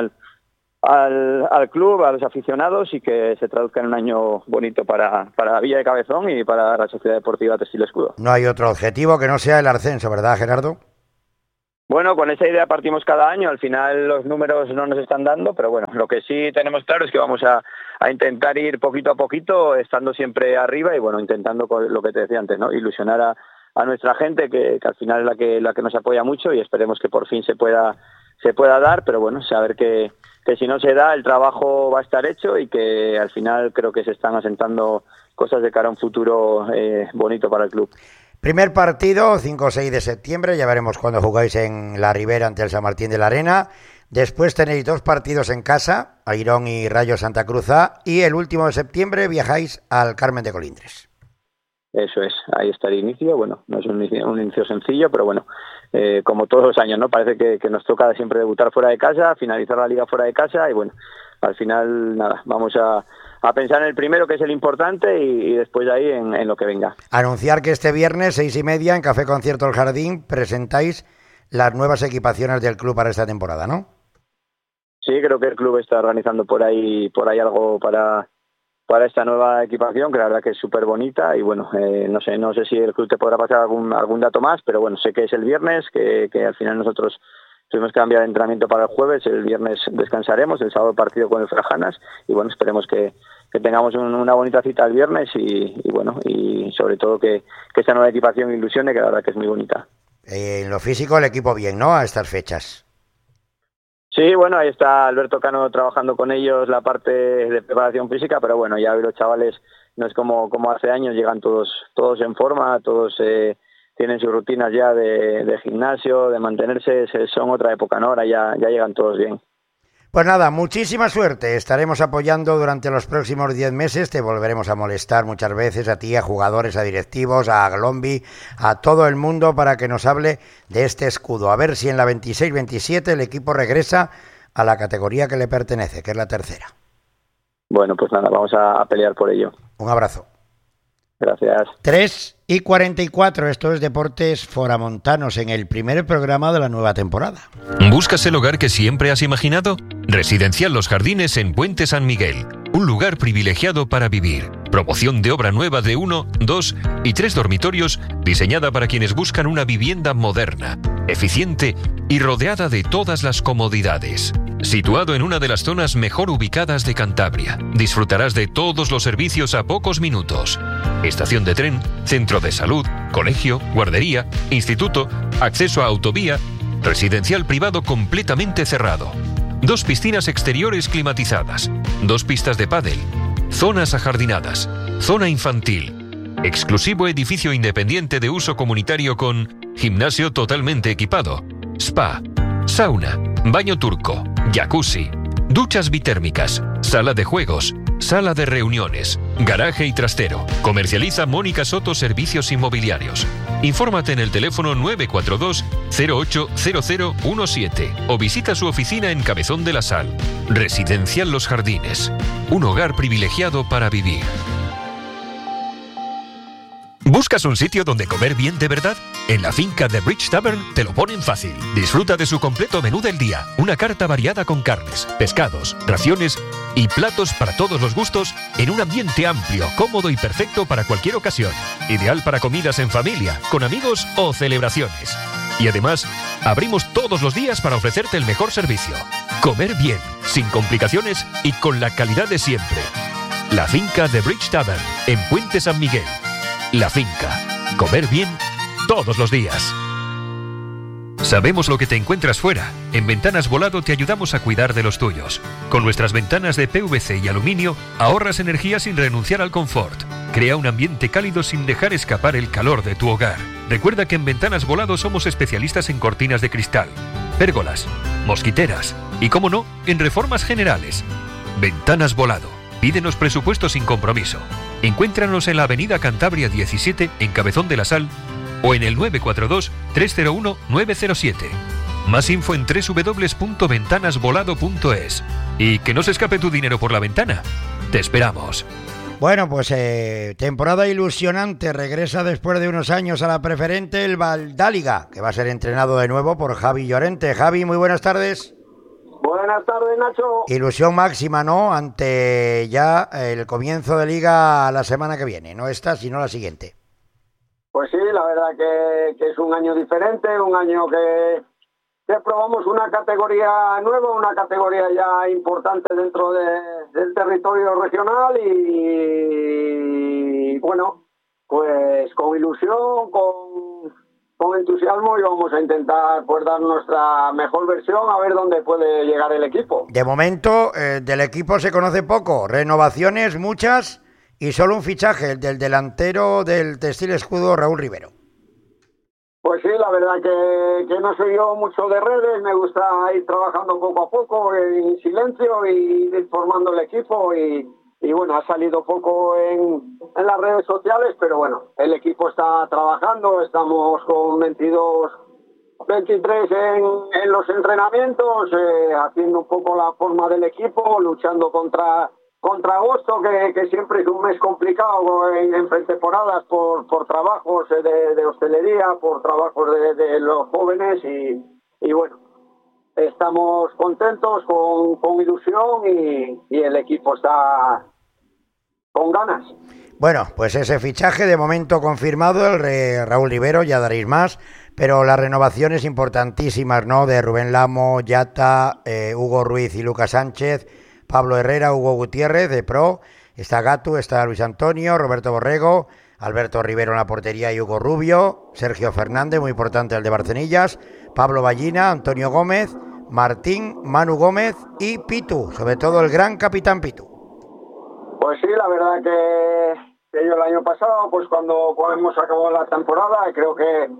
al club, a los aficionados y que se traduzca en un año bonito para Villa de Cabezón y para la Sociedad Deportiva Textil Escudo. No hay otro objetivo que no sea el ascenso, ¿verdad, Gerardo? Bueno, con esa idea partimos cada año. Al final los números no nos están dando, pero bueno, lo que sí tenemos claro es que vamos a intentar ir poquito a poquito, estando siempre arriba y bueno, intentando con lo que te decía antes, ¿no? Ilusionar a nuestra gente, que al final es la que nos apoya mucho, y esperemos que por fin se pueda dar, pero bueno, saber que si no se da, el trabajo va a estar hecho y que al final creo que se están asentando cosas de cara a un futuro bonito para el club. Primer partido, 5 o 6 de septiembre, ya veremos cuándo jugáis en la Ribera ante el San Martín de la Arena. Después tenéis 2 partidos en casa, Airón y Rayo Santa Cruz A, y el último de septiembre viajáis al Carmen de Colindres. Eso es, ahí está el inicio. Bueno, no es un inicio sencillo, pero bueno, como todos los años, ¿no? Parece que nos toca siempre debutar fuera de casa, finalizar la liga fuera de casa y bueno, al final nada, vamos a pensar en el primero, que es el importante, y después de ahí en lo que venga. Anunciar que este viernes 6:30 en Café Concierto El Jardín presentáis las nuevas equipaciones del club para esta temporada, ¿no? Sí, creo que el club está organizando por ahí algo para esta nueva equipación, que la verdad que es súper bonita y bueno, no sé si el club te podrá pasar algún dato más, pero bueno, sé que es el viernes, que al final nosotros tuvimos que cambiar de entrenamiento para el jueves, el viernes descansaremos, el sábado partido con el Frajanas y bueno, esperemos que tengamos una bonita cita el viernes y bueno, y sobre todo que esta nueva equipación ilusione, que la verdad que es muy bonita. En lo físico el equipo bien, ¿no? A estas fechas. Sí, bueno, ahí está Alberto Cano trabajando con ellos la parte de preparación física, pero bueno, ya los chavales no es como hace años, llegan todos en forma, todos tienen sus rutinas ya de gimnasio, de mantenerse, son otra época, ¿no? Ahora ya llegan todos bien. Pues nada, muchísima suerte, estaremos apoyando durante los próximos 10 meses, te volveremos a molestar muchas veces a ti, a jugadores, a directivos, a Glombi, a todo el mundo para que nos hable de este escudo, a ver si en la 26-27 el equipo regresa a la categoría que le pertenece, que es la tercera. Bueno, pues nada, vamos a pelear por ello. Un abrazo. Gracias. 3:44, esto es Deportes Foramontanos en el primer programa de la nueva temporada. ¿Buscas el hogar que siempre has imaginado? Residencial Los Jardines en Puente San Miguel. Un lugar privilegiado para vivir. Promoción de obra nueva de 1, 2 y 3 dormitorios diseñada para quienes buscan una vivienda moderna, eficiente y rodeada de todas las comodidades. Situado en una de las zonas mejor ubicadas de Cantabria, disfrutarás de todos los servicios a pocos minutos. Estación de tren, centro de salud, colegio, guardería, instituto, acceso a autovía, residencial privado completamente cerrado. 2 piscinas exteriores climatizadas, 2 pistas de pádel, zonas ajardinadas, zona infantil, exclusivo edificio independiente de uso comunitario con gimnasio totalmente equipado, spa, sauna, baño turco, jacuzzi, duchas bitérmicas, sala de juegos, sala de reuniones, garaje y trastero. Comercializa Mónica Soto Servicios Inmobiliarios. Infórmate en el teléfono 942 080017 o visita su oficina en Cabezón de la Sal. Residencial Los Jardines. Un hogar privilegiado para vivir. ¿Buscas un sitio donde comer bien de verdad? En la finca The Bridge Tavern te lo ponen fácil. Disfruta de su completo menú del día. Una carta variada con carnes, pescados, raciones y platos para todos los gustos en un ambiente amplio, cómodo y perfecto para cualquier ocasión. Ideal para comidas en familia, con amigos o celebraciones. Y además, abrimos todos los días para ofrecerte el mejor servicio. Comer bien, sin complicaciones y con la calidad de siempre. La finca The Bridge Tavern, en Puente San Miguel. La finca. Comer bien todos los días. Sabemos lo que te encuentras fuera. En Ventanas Volado te ayudamos a cuidar de los tuyos. Con nuestras ventanas de PVC y aluminio, ahorras energía sin renunciar al confort. Crea un ambiente cálido sin dejar escapar el calor de tu hogar. Recuerda que en Ventanas Volado somos especialistas en cortinas de cristal, pérgolas, mosquiteras y, como no, en reformas generales. Ventanas Volado. Pídenos presupuesto sin compromiso. Encuéntranos en la avenida Cantabria 17 en Cabezón de la Sal o en el 942-301-907. Más info en www.ventanasvolado.es. Y que no se escape tu dinero por la ventana. Te esperamos. Bueno, pues temporada ilusionante. Regresa después de unos años a la preferente el Valdáliga, que va a ser entrenado de nuevo por Javi Llorente. Javi, muy buenas tardes. Buenas tardes, Nacho. Ilusión máxima, ¿no? Ante ya el comienzo de Liga la semana que viene. No esta, sino la siguiente. Pues sí, la verdad que es un año diferente, un año que probamos una categoría nueva, una categoría ya importante dentro del territorio regional y bueno, pues con ilusión, con entusiasmo y vamos a intentar pues dar nuestra mejor versión a ver dónde puede llegar el equipo. De momento del equipo se conoce poco, renovaciones muchas y solo un fichaje, el del delantero del Textil Escudo, Raúl Rivero. Pues sí, la verdad que no soy yo mucho de redes, me gusta ir trabajando poco a poco en silencio y ir formando el equipo y bueno, ha salido poco en las redes sociales, pero bueno, el equipo está trabajando, estamos con 22, 23 en los entrenamientos, haciendo un poco la forma del equipo, luchando contra agosto, que siempre es un mes complicado en pretemporadas por trabajos de hostelería, por trabajos de los jóvenes y bueno, estamos contentos, con ilusión y el equipo está con ganas. Bueno, pues ese fichaje de momento confirmado, el de Raúl Rivero, ya daréis más, pero las renovaciones importantísimas, ¿no? De Rubén Lamo, Yata, Hugo Ruiz y Lucas Sánchez, Pablo Herrera, Hugo Gutiérrez de Pro, está Gatu, está Luis Antonio, Roberto Borrego, Alberto Rivero en la portería y Hugo Rubio, Sergio Fernández, muy importante el de Barcenillas, Pablo Ballina, Antonio Gómez, Martín, Manu Gómez y Pitu, sobre todo el gran capitán Pitu. Pues sí, la verdad que yo el año pasado, pues cuando hemos acabado la temporada, creo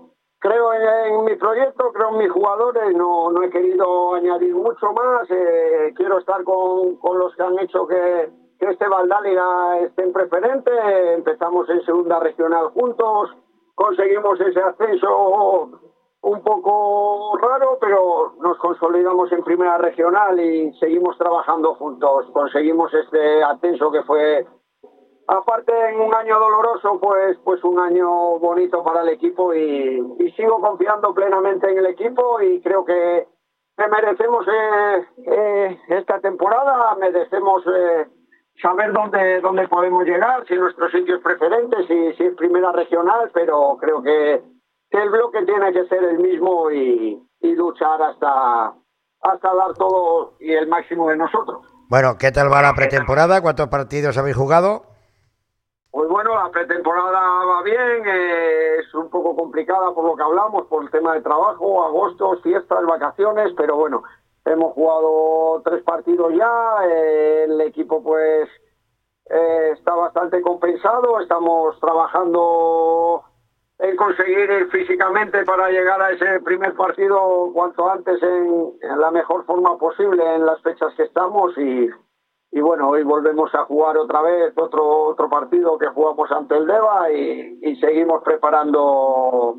en mi proyecto, creo en mis jugadores, no he querido añadir mucho más, quiero estar con los que han hecho que este Valdáliga esté en preferente, empezamos en segunda regional juntos, conseguimos ese ascenso un poco raro, pero nos consolidamos en primera regional y seguimos trabajando juntos, conseguimos este ascenso que fue, aparte en un año doloroso, pues un año bonito para el equipo y sigo confiando plenamente en el equipo y creo que merecemos esta temporada, merecemos saber dónde podemos llegar, si nuestros sitios preferentes, si es primera regional, pero creo que el bloque tiene que ser el mismo y luchar hasta dar todo y el máximo de nosotros. Bueno, ¿qué tal va la pretemporada? ¿Cuántos partidos habéis jugado? Pues bueno, la pretemporada va bien, es un poco complicada por lo que hablamos, por el tema de trabajo, agosto, fiestas, vacaciones, pero bueno, hemos jugado 3 partidos ya, el equipo pues está bastante compensado, estamos trabajando en conseguir físicamente para llegar a ese primer partido cuanto antes en la mejor forma posible en las fechas que estamos y bueno, hoy volvemos a jugar otra vez otro partido que jugamos ante el Deva y seguimos preparando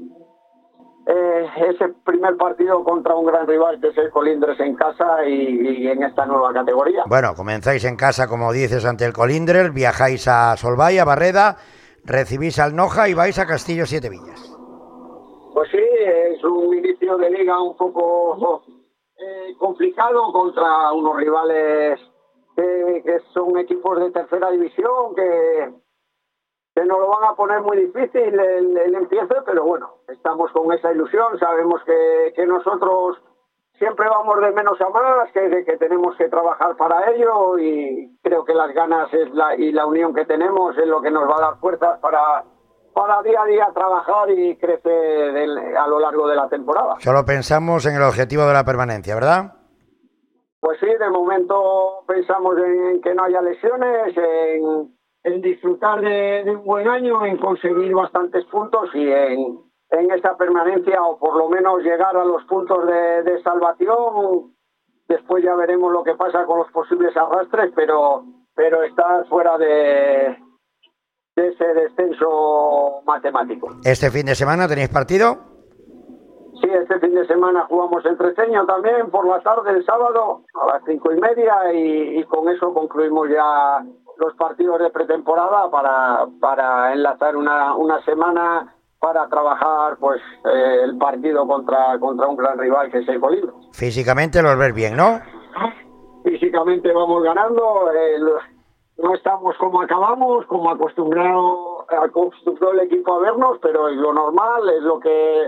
ese primer partido contra un gran rival que es el Colindres en casa y en esta nueva categoría. Bueno, comenzáis en casa, como dices, ante el Colindres, viajáis a Solvay, a Barreda, recibís al Noja y vais a Castillo Siete Villas. Pues sí, es un inicio de liga un poco complicado contra unos rivales que son equipos de tercera división que nos lo van a poner muy difícil el empiece, pero bueno, estamos con esa ilusión, sabemos que nosotros siempre vamos de menos a más, que tenemos que trabajar para ello y creo que las ganas y la unión que tenemos es lo que nos va a dar fuerzas para día a día trabajar y crecer a lo largo de la temporada. Solo pensamos en el objetivo de la permanencia, ¿verdad? Pues sí, de momento pensamos en que no haya lesiones, en disfrutar de un buen año, en conseguir bastantes puntos y en esta permanencia o por lo menos llegar a los puntos de salvación. Después ya veremos lo que pasa con los posibles arrastres, pero estar fuera de ese descenso matemático. ¿Este fin de semana tenéis partido? Sí, este fin de semana jugamos en Treceño también por la tarde el sábado a las 5:30 y con eso concluimos ya los partidos de pretemporada para enlazar una semana para trabajar pues el partido contra un gran rival que es el Colindres. Físicamente los ves bien, ¿no? Físicamente vamos ganando, no estamos como acabamos, como acostumbró el equipo a vernos, pero es lo normal, es lo que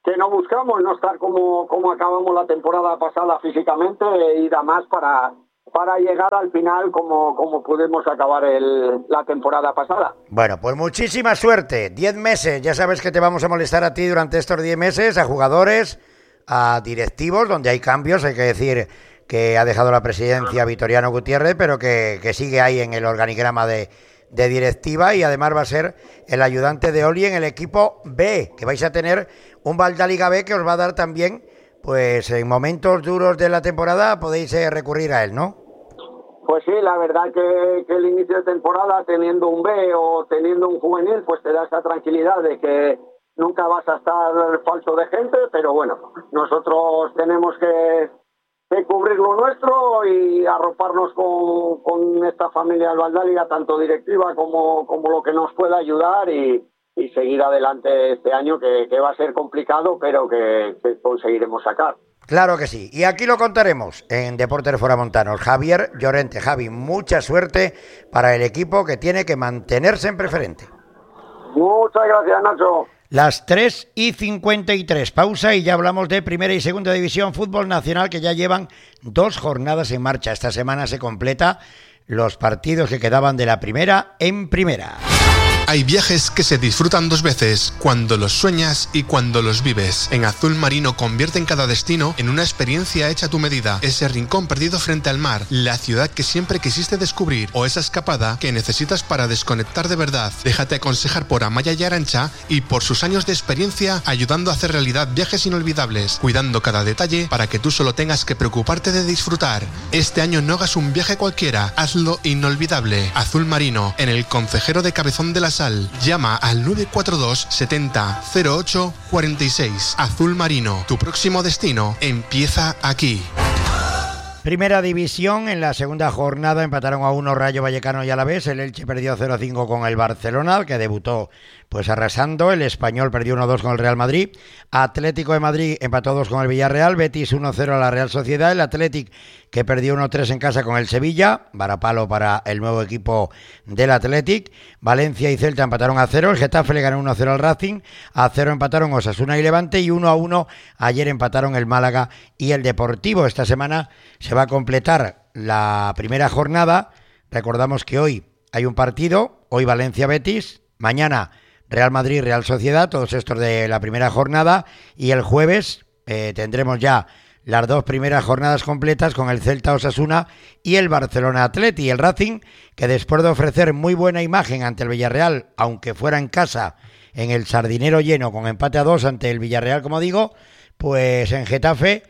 no buscamos, no estar como acabamos la temporada pasada físicamente, ir a más para llegar al final como pudimos acabar la temporada pasada. Bueno, pues muchísima suerte. 10 meses, ya sabes que te vamos a molestar a ti durante estos 10 meses, a jugadores, a directivos, donde hay cambios. Hay que decir que ha dejado la presidencia Vitoriano Gutiérrez, pero que sigue ahí en el organigrama de directiva, y además va a ser el ayudante de Oli en el equipo B, que vais a tener un Valdáliga B que os va a dar también, pues en momentos duros de la temporada podéis recurrir a él, ¿no? Pues sí, la verdad que el inicio de temporada, teniendo un B o teniendo un juvenil, pues te da esa tranquilidad de que nunca vas a estar falto de gente, pero bueno, nosotros tenemos que cubrir lo nuestro y arroparnos con esta familia del Valdáliga, tanto directiva como lo que nos pueda ayudar, y seguir adelante este año, que va a ser complicado, pero que conseguiremos sacar. Claro que sí, y aquí lo contaremos en Deportes Foramontanos. Javier Llorente. Javi, mucha suerte para el equipo, que tiene que mantenerse en preferente. Muchas gracias, Nacho. Las 3:53, pausa, y ya hablamos de Primera y Segunda División Fútbol Nacional, que ya llevan 2 jornadas en marcha. Esta semana se completa los partidos que quedaban de la Primera en Primera. Hay viajes que se disfrutan 2 veces, cuando los sueñas y cuando los vives. En Azul Marino convierten cada destino en una experiencia hecha a tu medida. Ese rincón perdido frente al mar, la ciudad que siempre quisiste descubrir, o esa escapada que necesitas para desconectar de verdad. Déjate aconsejar por Amaya y Arantxa, y por sus años de experiencia ayudando a hacer realidad viajes inolvidables, cuidando cada detalle para que tú solo tengas que preocuparte de disfrutar. Este año no hagas un viaje cualquiera, hazlo inolvidable. Azul Marino, en el Concejero de Cabezón de la Sal. Llama al 942 70 08 46. Azul Marino, tu próximo destino empieza aquí. Primera División, en la segunda jornada empataron a 1 Rayo Vallecano y Alavés. El Elche perdió 0-5 con el Barcelona, que debutó pues arrasando. El Español perdió 1-2 con el Real Madrid. Atlético de Madrid empató 2 con el Villarreal. Betis 1-0 a la Real Sociedad. El Athletic, que perdió 1-3 en casa con el Sevilla. Varapalo para el nuevo equipo del Athletic. Valencia y Celta empataron a 0. El Getafe le ganó 1-0 al Racing. A 0 empataron Osasuna y Levante. Y 1-1 ayer empataron el Málaga y el Deportivo. Esta semana se va a completar la primera jornada. Recordamos que hoy hay un partido. Hoy Valencia-Betis. Mañana Real Madrid-Real Sociedad. Todos estos de la primera jornada. Y el jueves tendremos ya las 2 primeras jornadas completas con el Celta-Osasuna y el Barcelona-Atleti. Y el Racing, que después de ofrecer muy buena imagen ante el Villarreal, aunque fuera en casa, en el Sardinero lleno, con empate a 2 ante el Villarreal, como digo, pues en Getafe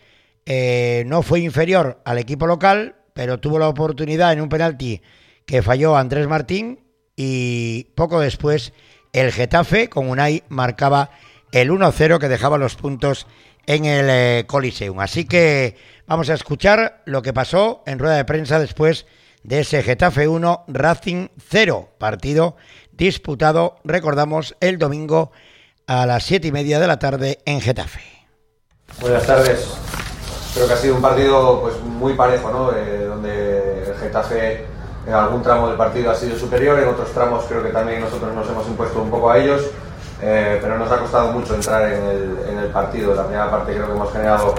no fue inferior al equipo local, pero tuvo la oportunidad en un penalti que falló Andrés Martín, y poco después el Getafe con Unai marcaba el 1-0 que dejaba los puntos en el Coliseum. Así que vamos a escuchar lo que pasó en rueda de prensa después de ese Getafe 1, Racing 0, partido disputado, recordamos, el domingo a las 7:30 de la tarde en Getafe. Buenas tardes. Creo que ha sido un partido pues muy parejo, ¿no? Donde el Getafe en algún tramo del partido ha sido superior, en otros tramos creo que también nosotros nos hemos impuesto un poco a ellos, pero nos ha costado mucho entrar en el partido. La primera parte creo que hemos generado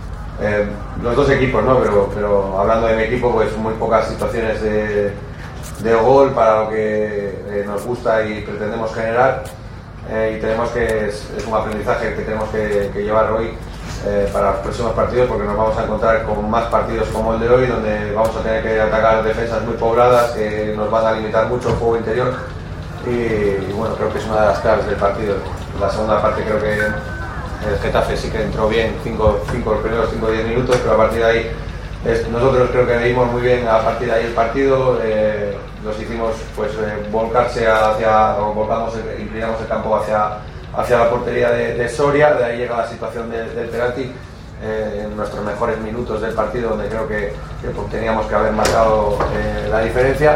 los 2 equipos, ¿no? Pero hablando de mi equipo, pues muy pocas situaciones de gol para lo que nos gusta y pretendemos generar, y tenemos que es un aprendizaje que tenemos que llevar hoy para los próximos partidos, porque nos vamos a encontrar con más partidos como el de hoy, donde vamos a tener que atacar defensas muy pobladas que nos van a limitar mucho el juego interior, y bueno, creo que es una de las claves del partido. La segunda parte creo que el Getafe sí que entró bien, los primeros 5 o 10 minutos, pero a partir de ahí nosotros creo que leímos muy bien a partir de ahí el partido, los hicimos pues volcarse inclinamos el campo hacia la portería de Soria. De ahí llega la situación del penalti en nuestros mejores minutos del partido, donde creo que teníamos que haber marcado la diferencia,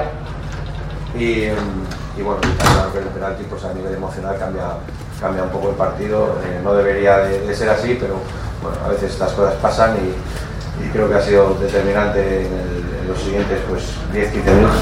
y bueno, claro que el penalti pues a nivel emocional cambia un poco el partido. No debería de ser así, pero bueno, a veces estas cosas pasan, y creo que ha sido determinante en los siguientes pues 10-15 minutos.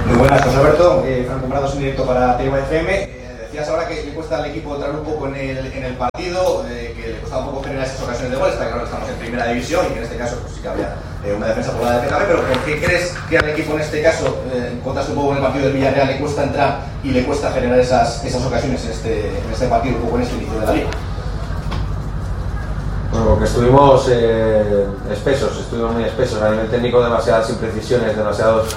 Muy buenas, José Alberto. Franco Prados en directo para TVFM. Decías ahora que le cuesta al equipo entrar un poco en el partido, que le cuesta un poco generar esas ocasiones de gol. Está claro que estamos en primera división y que en este caso pues, sí que había una defensa por la de Getafe, pero ¿por qué crees que al equipo en este caso, contaste un poco en el partido del Villarreal, le cuesta entrar y le cuesta generar esas ocasiones en este partido, un poco en este inicio de la liga? Bueno, porque estuvimos estuvimos muy espesos. A nivel técnico, demasiadas imprecisiones, demasiados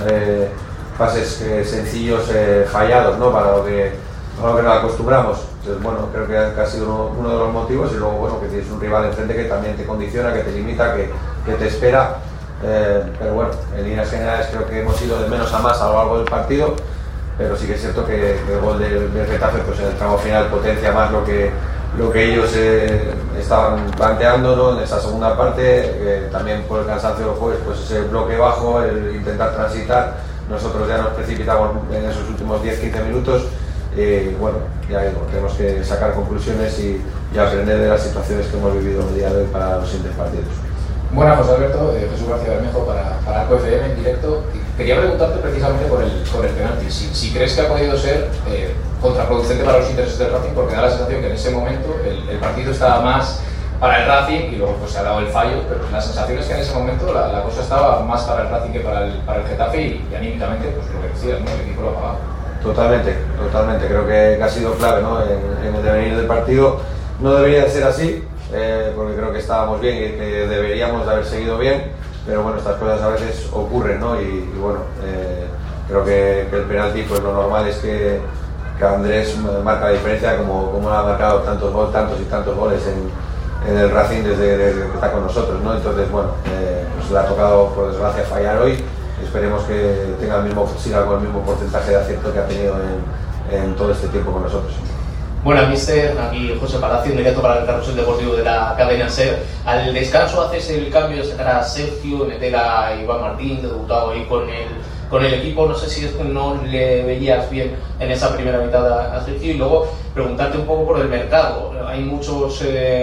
pases sencillos fallados, ¿no? Para lo que nos acostumbramos. Entonces, bueno, creo que ha sido uno de los motivos. Y luego, bueno, que tienes un rival enfrente que también te condiciona, que te limita, que te espera. Pero bueno, en líneas generales creo que hemos ido de menos a más a lo largo del partido. Pero sí que es cierto que el gol del Getafe, pues en el tramo final potencia más lo que ellos estaban planteando, ¿no? En esa segunda parte, también por el cansancio pues ese bloque bajo, el intentar transitar. Nosotros ya nos precipitamos en esos últimos 10-15 minutos. Bueno, ya digo, tenemos que sacar conclusiones y aprender de las situaciones que hemos vivido el día de hoy para los siguientes partidos. Buenas, José Alberto, Jesús García Bermejo para COFM en directo. Quería preguntarte precisamente por el penalti, si crees que ha podido ser contraproducente para los intereses del Racing, porque da la sensación que en ese momento el partido estaba más para el Racing y luego pues se ha dado el fallo, pero la sensación es que en ese momento la cosa estaba más para el Racing que para el Getafe y anímicamente, pues lo que decías, ¿no? El equipo lo ha pagado. Totalmente, creo que ha sido clave, ¿no? en el devenir del partido. No debería de ser así, porque creo que estábamos bien y que deberíamos de haber seguido bien, pero bueno, estas cosas a veces ocurren, ¿no? Y bueno, creo que el penalti, pues lo normal es que Andrés marca la diferencia, como ha marcado tantos y tantos goles en el Racing desde que está con nosotros, ¿no? Entonces, bueno, pues le ha tocado, por desgracia, fallar hoy. Esperemos que siga con el mismo porcentaje de acierto que ha tenido en todo este tiempo con nosotros. Buenas, mister. Aquí José Palacio, inmediato para el carrusel deportivo de la cadena SER. Al descanso haces el cambio de sacar a Sergio, meter a Iván Martín, debutado ahí con el equipo. No sé si no le veías bien en esa primera mitad a Sergio. Y luego preguntarte un poco por el mercado. Hay muchos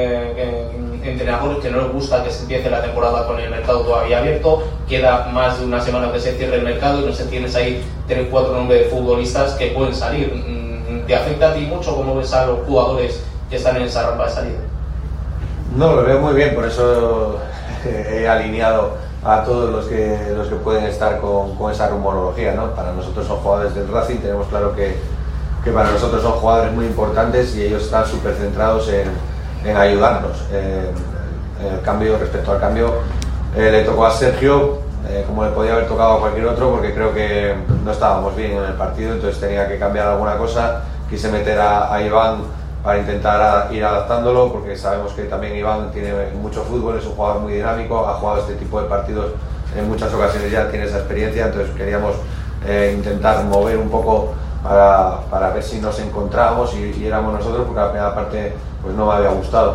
entrenadores que no les gusta que se empiece la temporada con el mercado todavía abierto. Queda más de una semana que se cierre el mercado y no sé, tienes ahí 3-4 nombres de futbolistas que pueden salir. ¿Te afecta a ti mucho? ¿Cómo ves a los jugadores que están en esa rampa de salida? No, lo veo muy bien, por eso he alineado a todos los que pueden estar con esa rumorología, ¿no? Para nosotros son jugadores del Racing, tenemos claro que para nosotros son jugadores muy importantes y ellos están súper centrados en ayudarnos. El cambio, respecto al cambio, le tocó a Sergio, como le podía haber tocado a cualquier otro, porque creo que no estábamos bien en el partido, entonces tenía que cambiar alguna cosa. Quise meter a Iván para intentar ir adaptándolo, porque sabemos que también Iván tiene mucho fútbol, es un jugador muy dinámico, ha jugado este tipo de partidos en muchas ocasiones, ya tiene esa experiencia, entonces queríamos intentar mover un poco para ver si nos encontrábamos y éramos nosotros, porque la primera parte pues no me había gustado.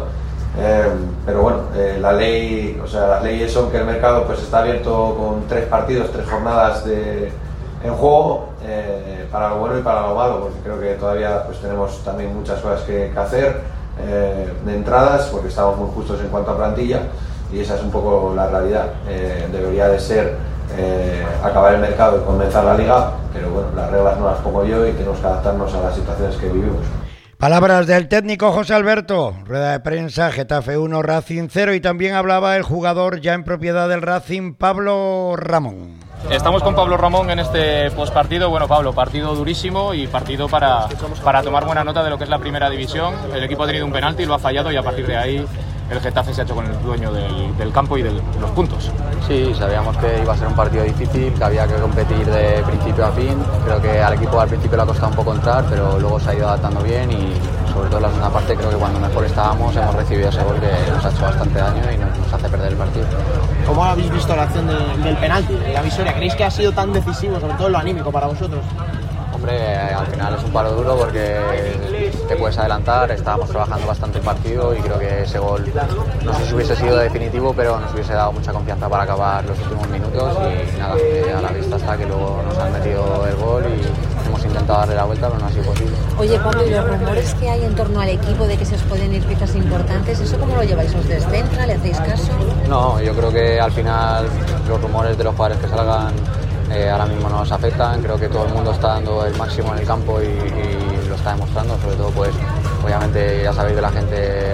Pero bueno, las leyes son que el mercado pues está abierto con 3 partidos, 3 jornadas en juego, para lo bueno y para lo malo, porque creo que todavía pues tenemos también muchas cosas que hacer de entradas, porque estamos muy justos en cuanto a plantilla y esa es un poco la realidad. Debería de ser acabar el mercado y comenzar la liga, pero bueno, las reglas no las pongo yo y tenemos que adaptarnos a las situaciones que vivimos. Palabras del técnico José Alberto, rueda de prensa, Getafe 1, Racing 0, y también hablaba el jugador ya en propiedad del Racing, Pablo Ramón. Estamos con Pablo Ramón en este postpartido. Bueno, Pablo, partido durísimo y partido para tomar buena nota de lo que es la primera división. El equipo ha tenido un penalti, lo ha fallado y a partir de ahí el Getafe se ha hecho con el dueño del campo y de los puntos. Sí, sabíamos que iba a ser un partido difícil, que había que competir de principio a fin. Creo que al equipo al principio le ha costado un poco entrar, pero luego se ha ido adaptando bien y sobre todo en la segunda parte creo que cuando mejor estábamos hemos recibido ese gol que nos ha hecho bastante daño y nos hace perder el partido. ¿Cómo habéis visto la acción del penalti, la visoria? ¿Creéis que ha sido tan decisivo, sobre todo en lo anímico, para vosotros? Hombre, al final es un palo duro porque te puedes adelantar, estábamos trabajando bastante el partido y creo que ese gol no sé si hubiese sido definitivo, pero nos hubiese dado mucha confianza para acabar los últimos minutos y nada, a la vista está que luego nos han metido el gol y hemos intentado darle la vuelta, pero no ha sido posible. Oye, Pablo, ¿y los rumores que hay en torno al equipo de que se os pueden ir piezas importantes, eso cómo lo lleváis? ¿Os descentra? ¿Le hacéis caso? No, yo creo que al final los rumores de los jugadores que salgan ahora mismo no nos afectan. Creo que todo el mundo está dando el máximo en el campo y lo está demostrando, sobre todo pues obviamente ya sabéis de la gente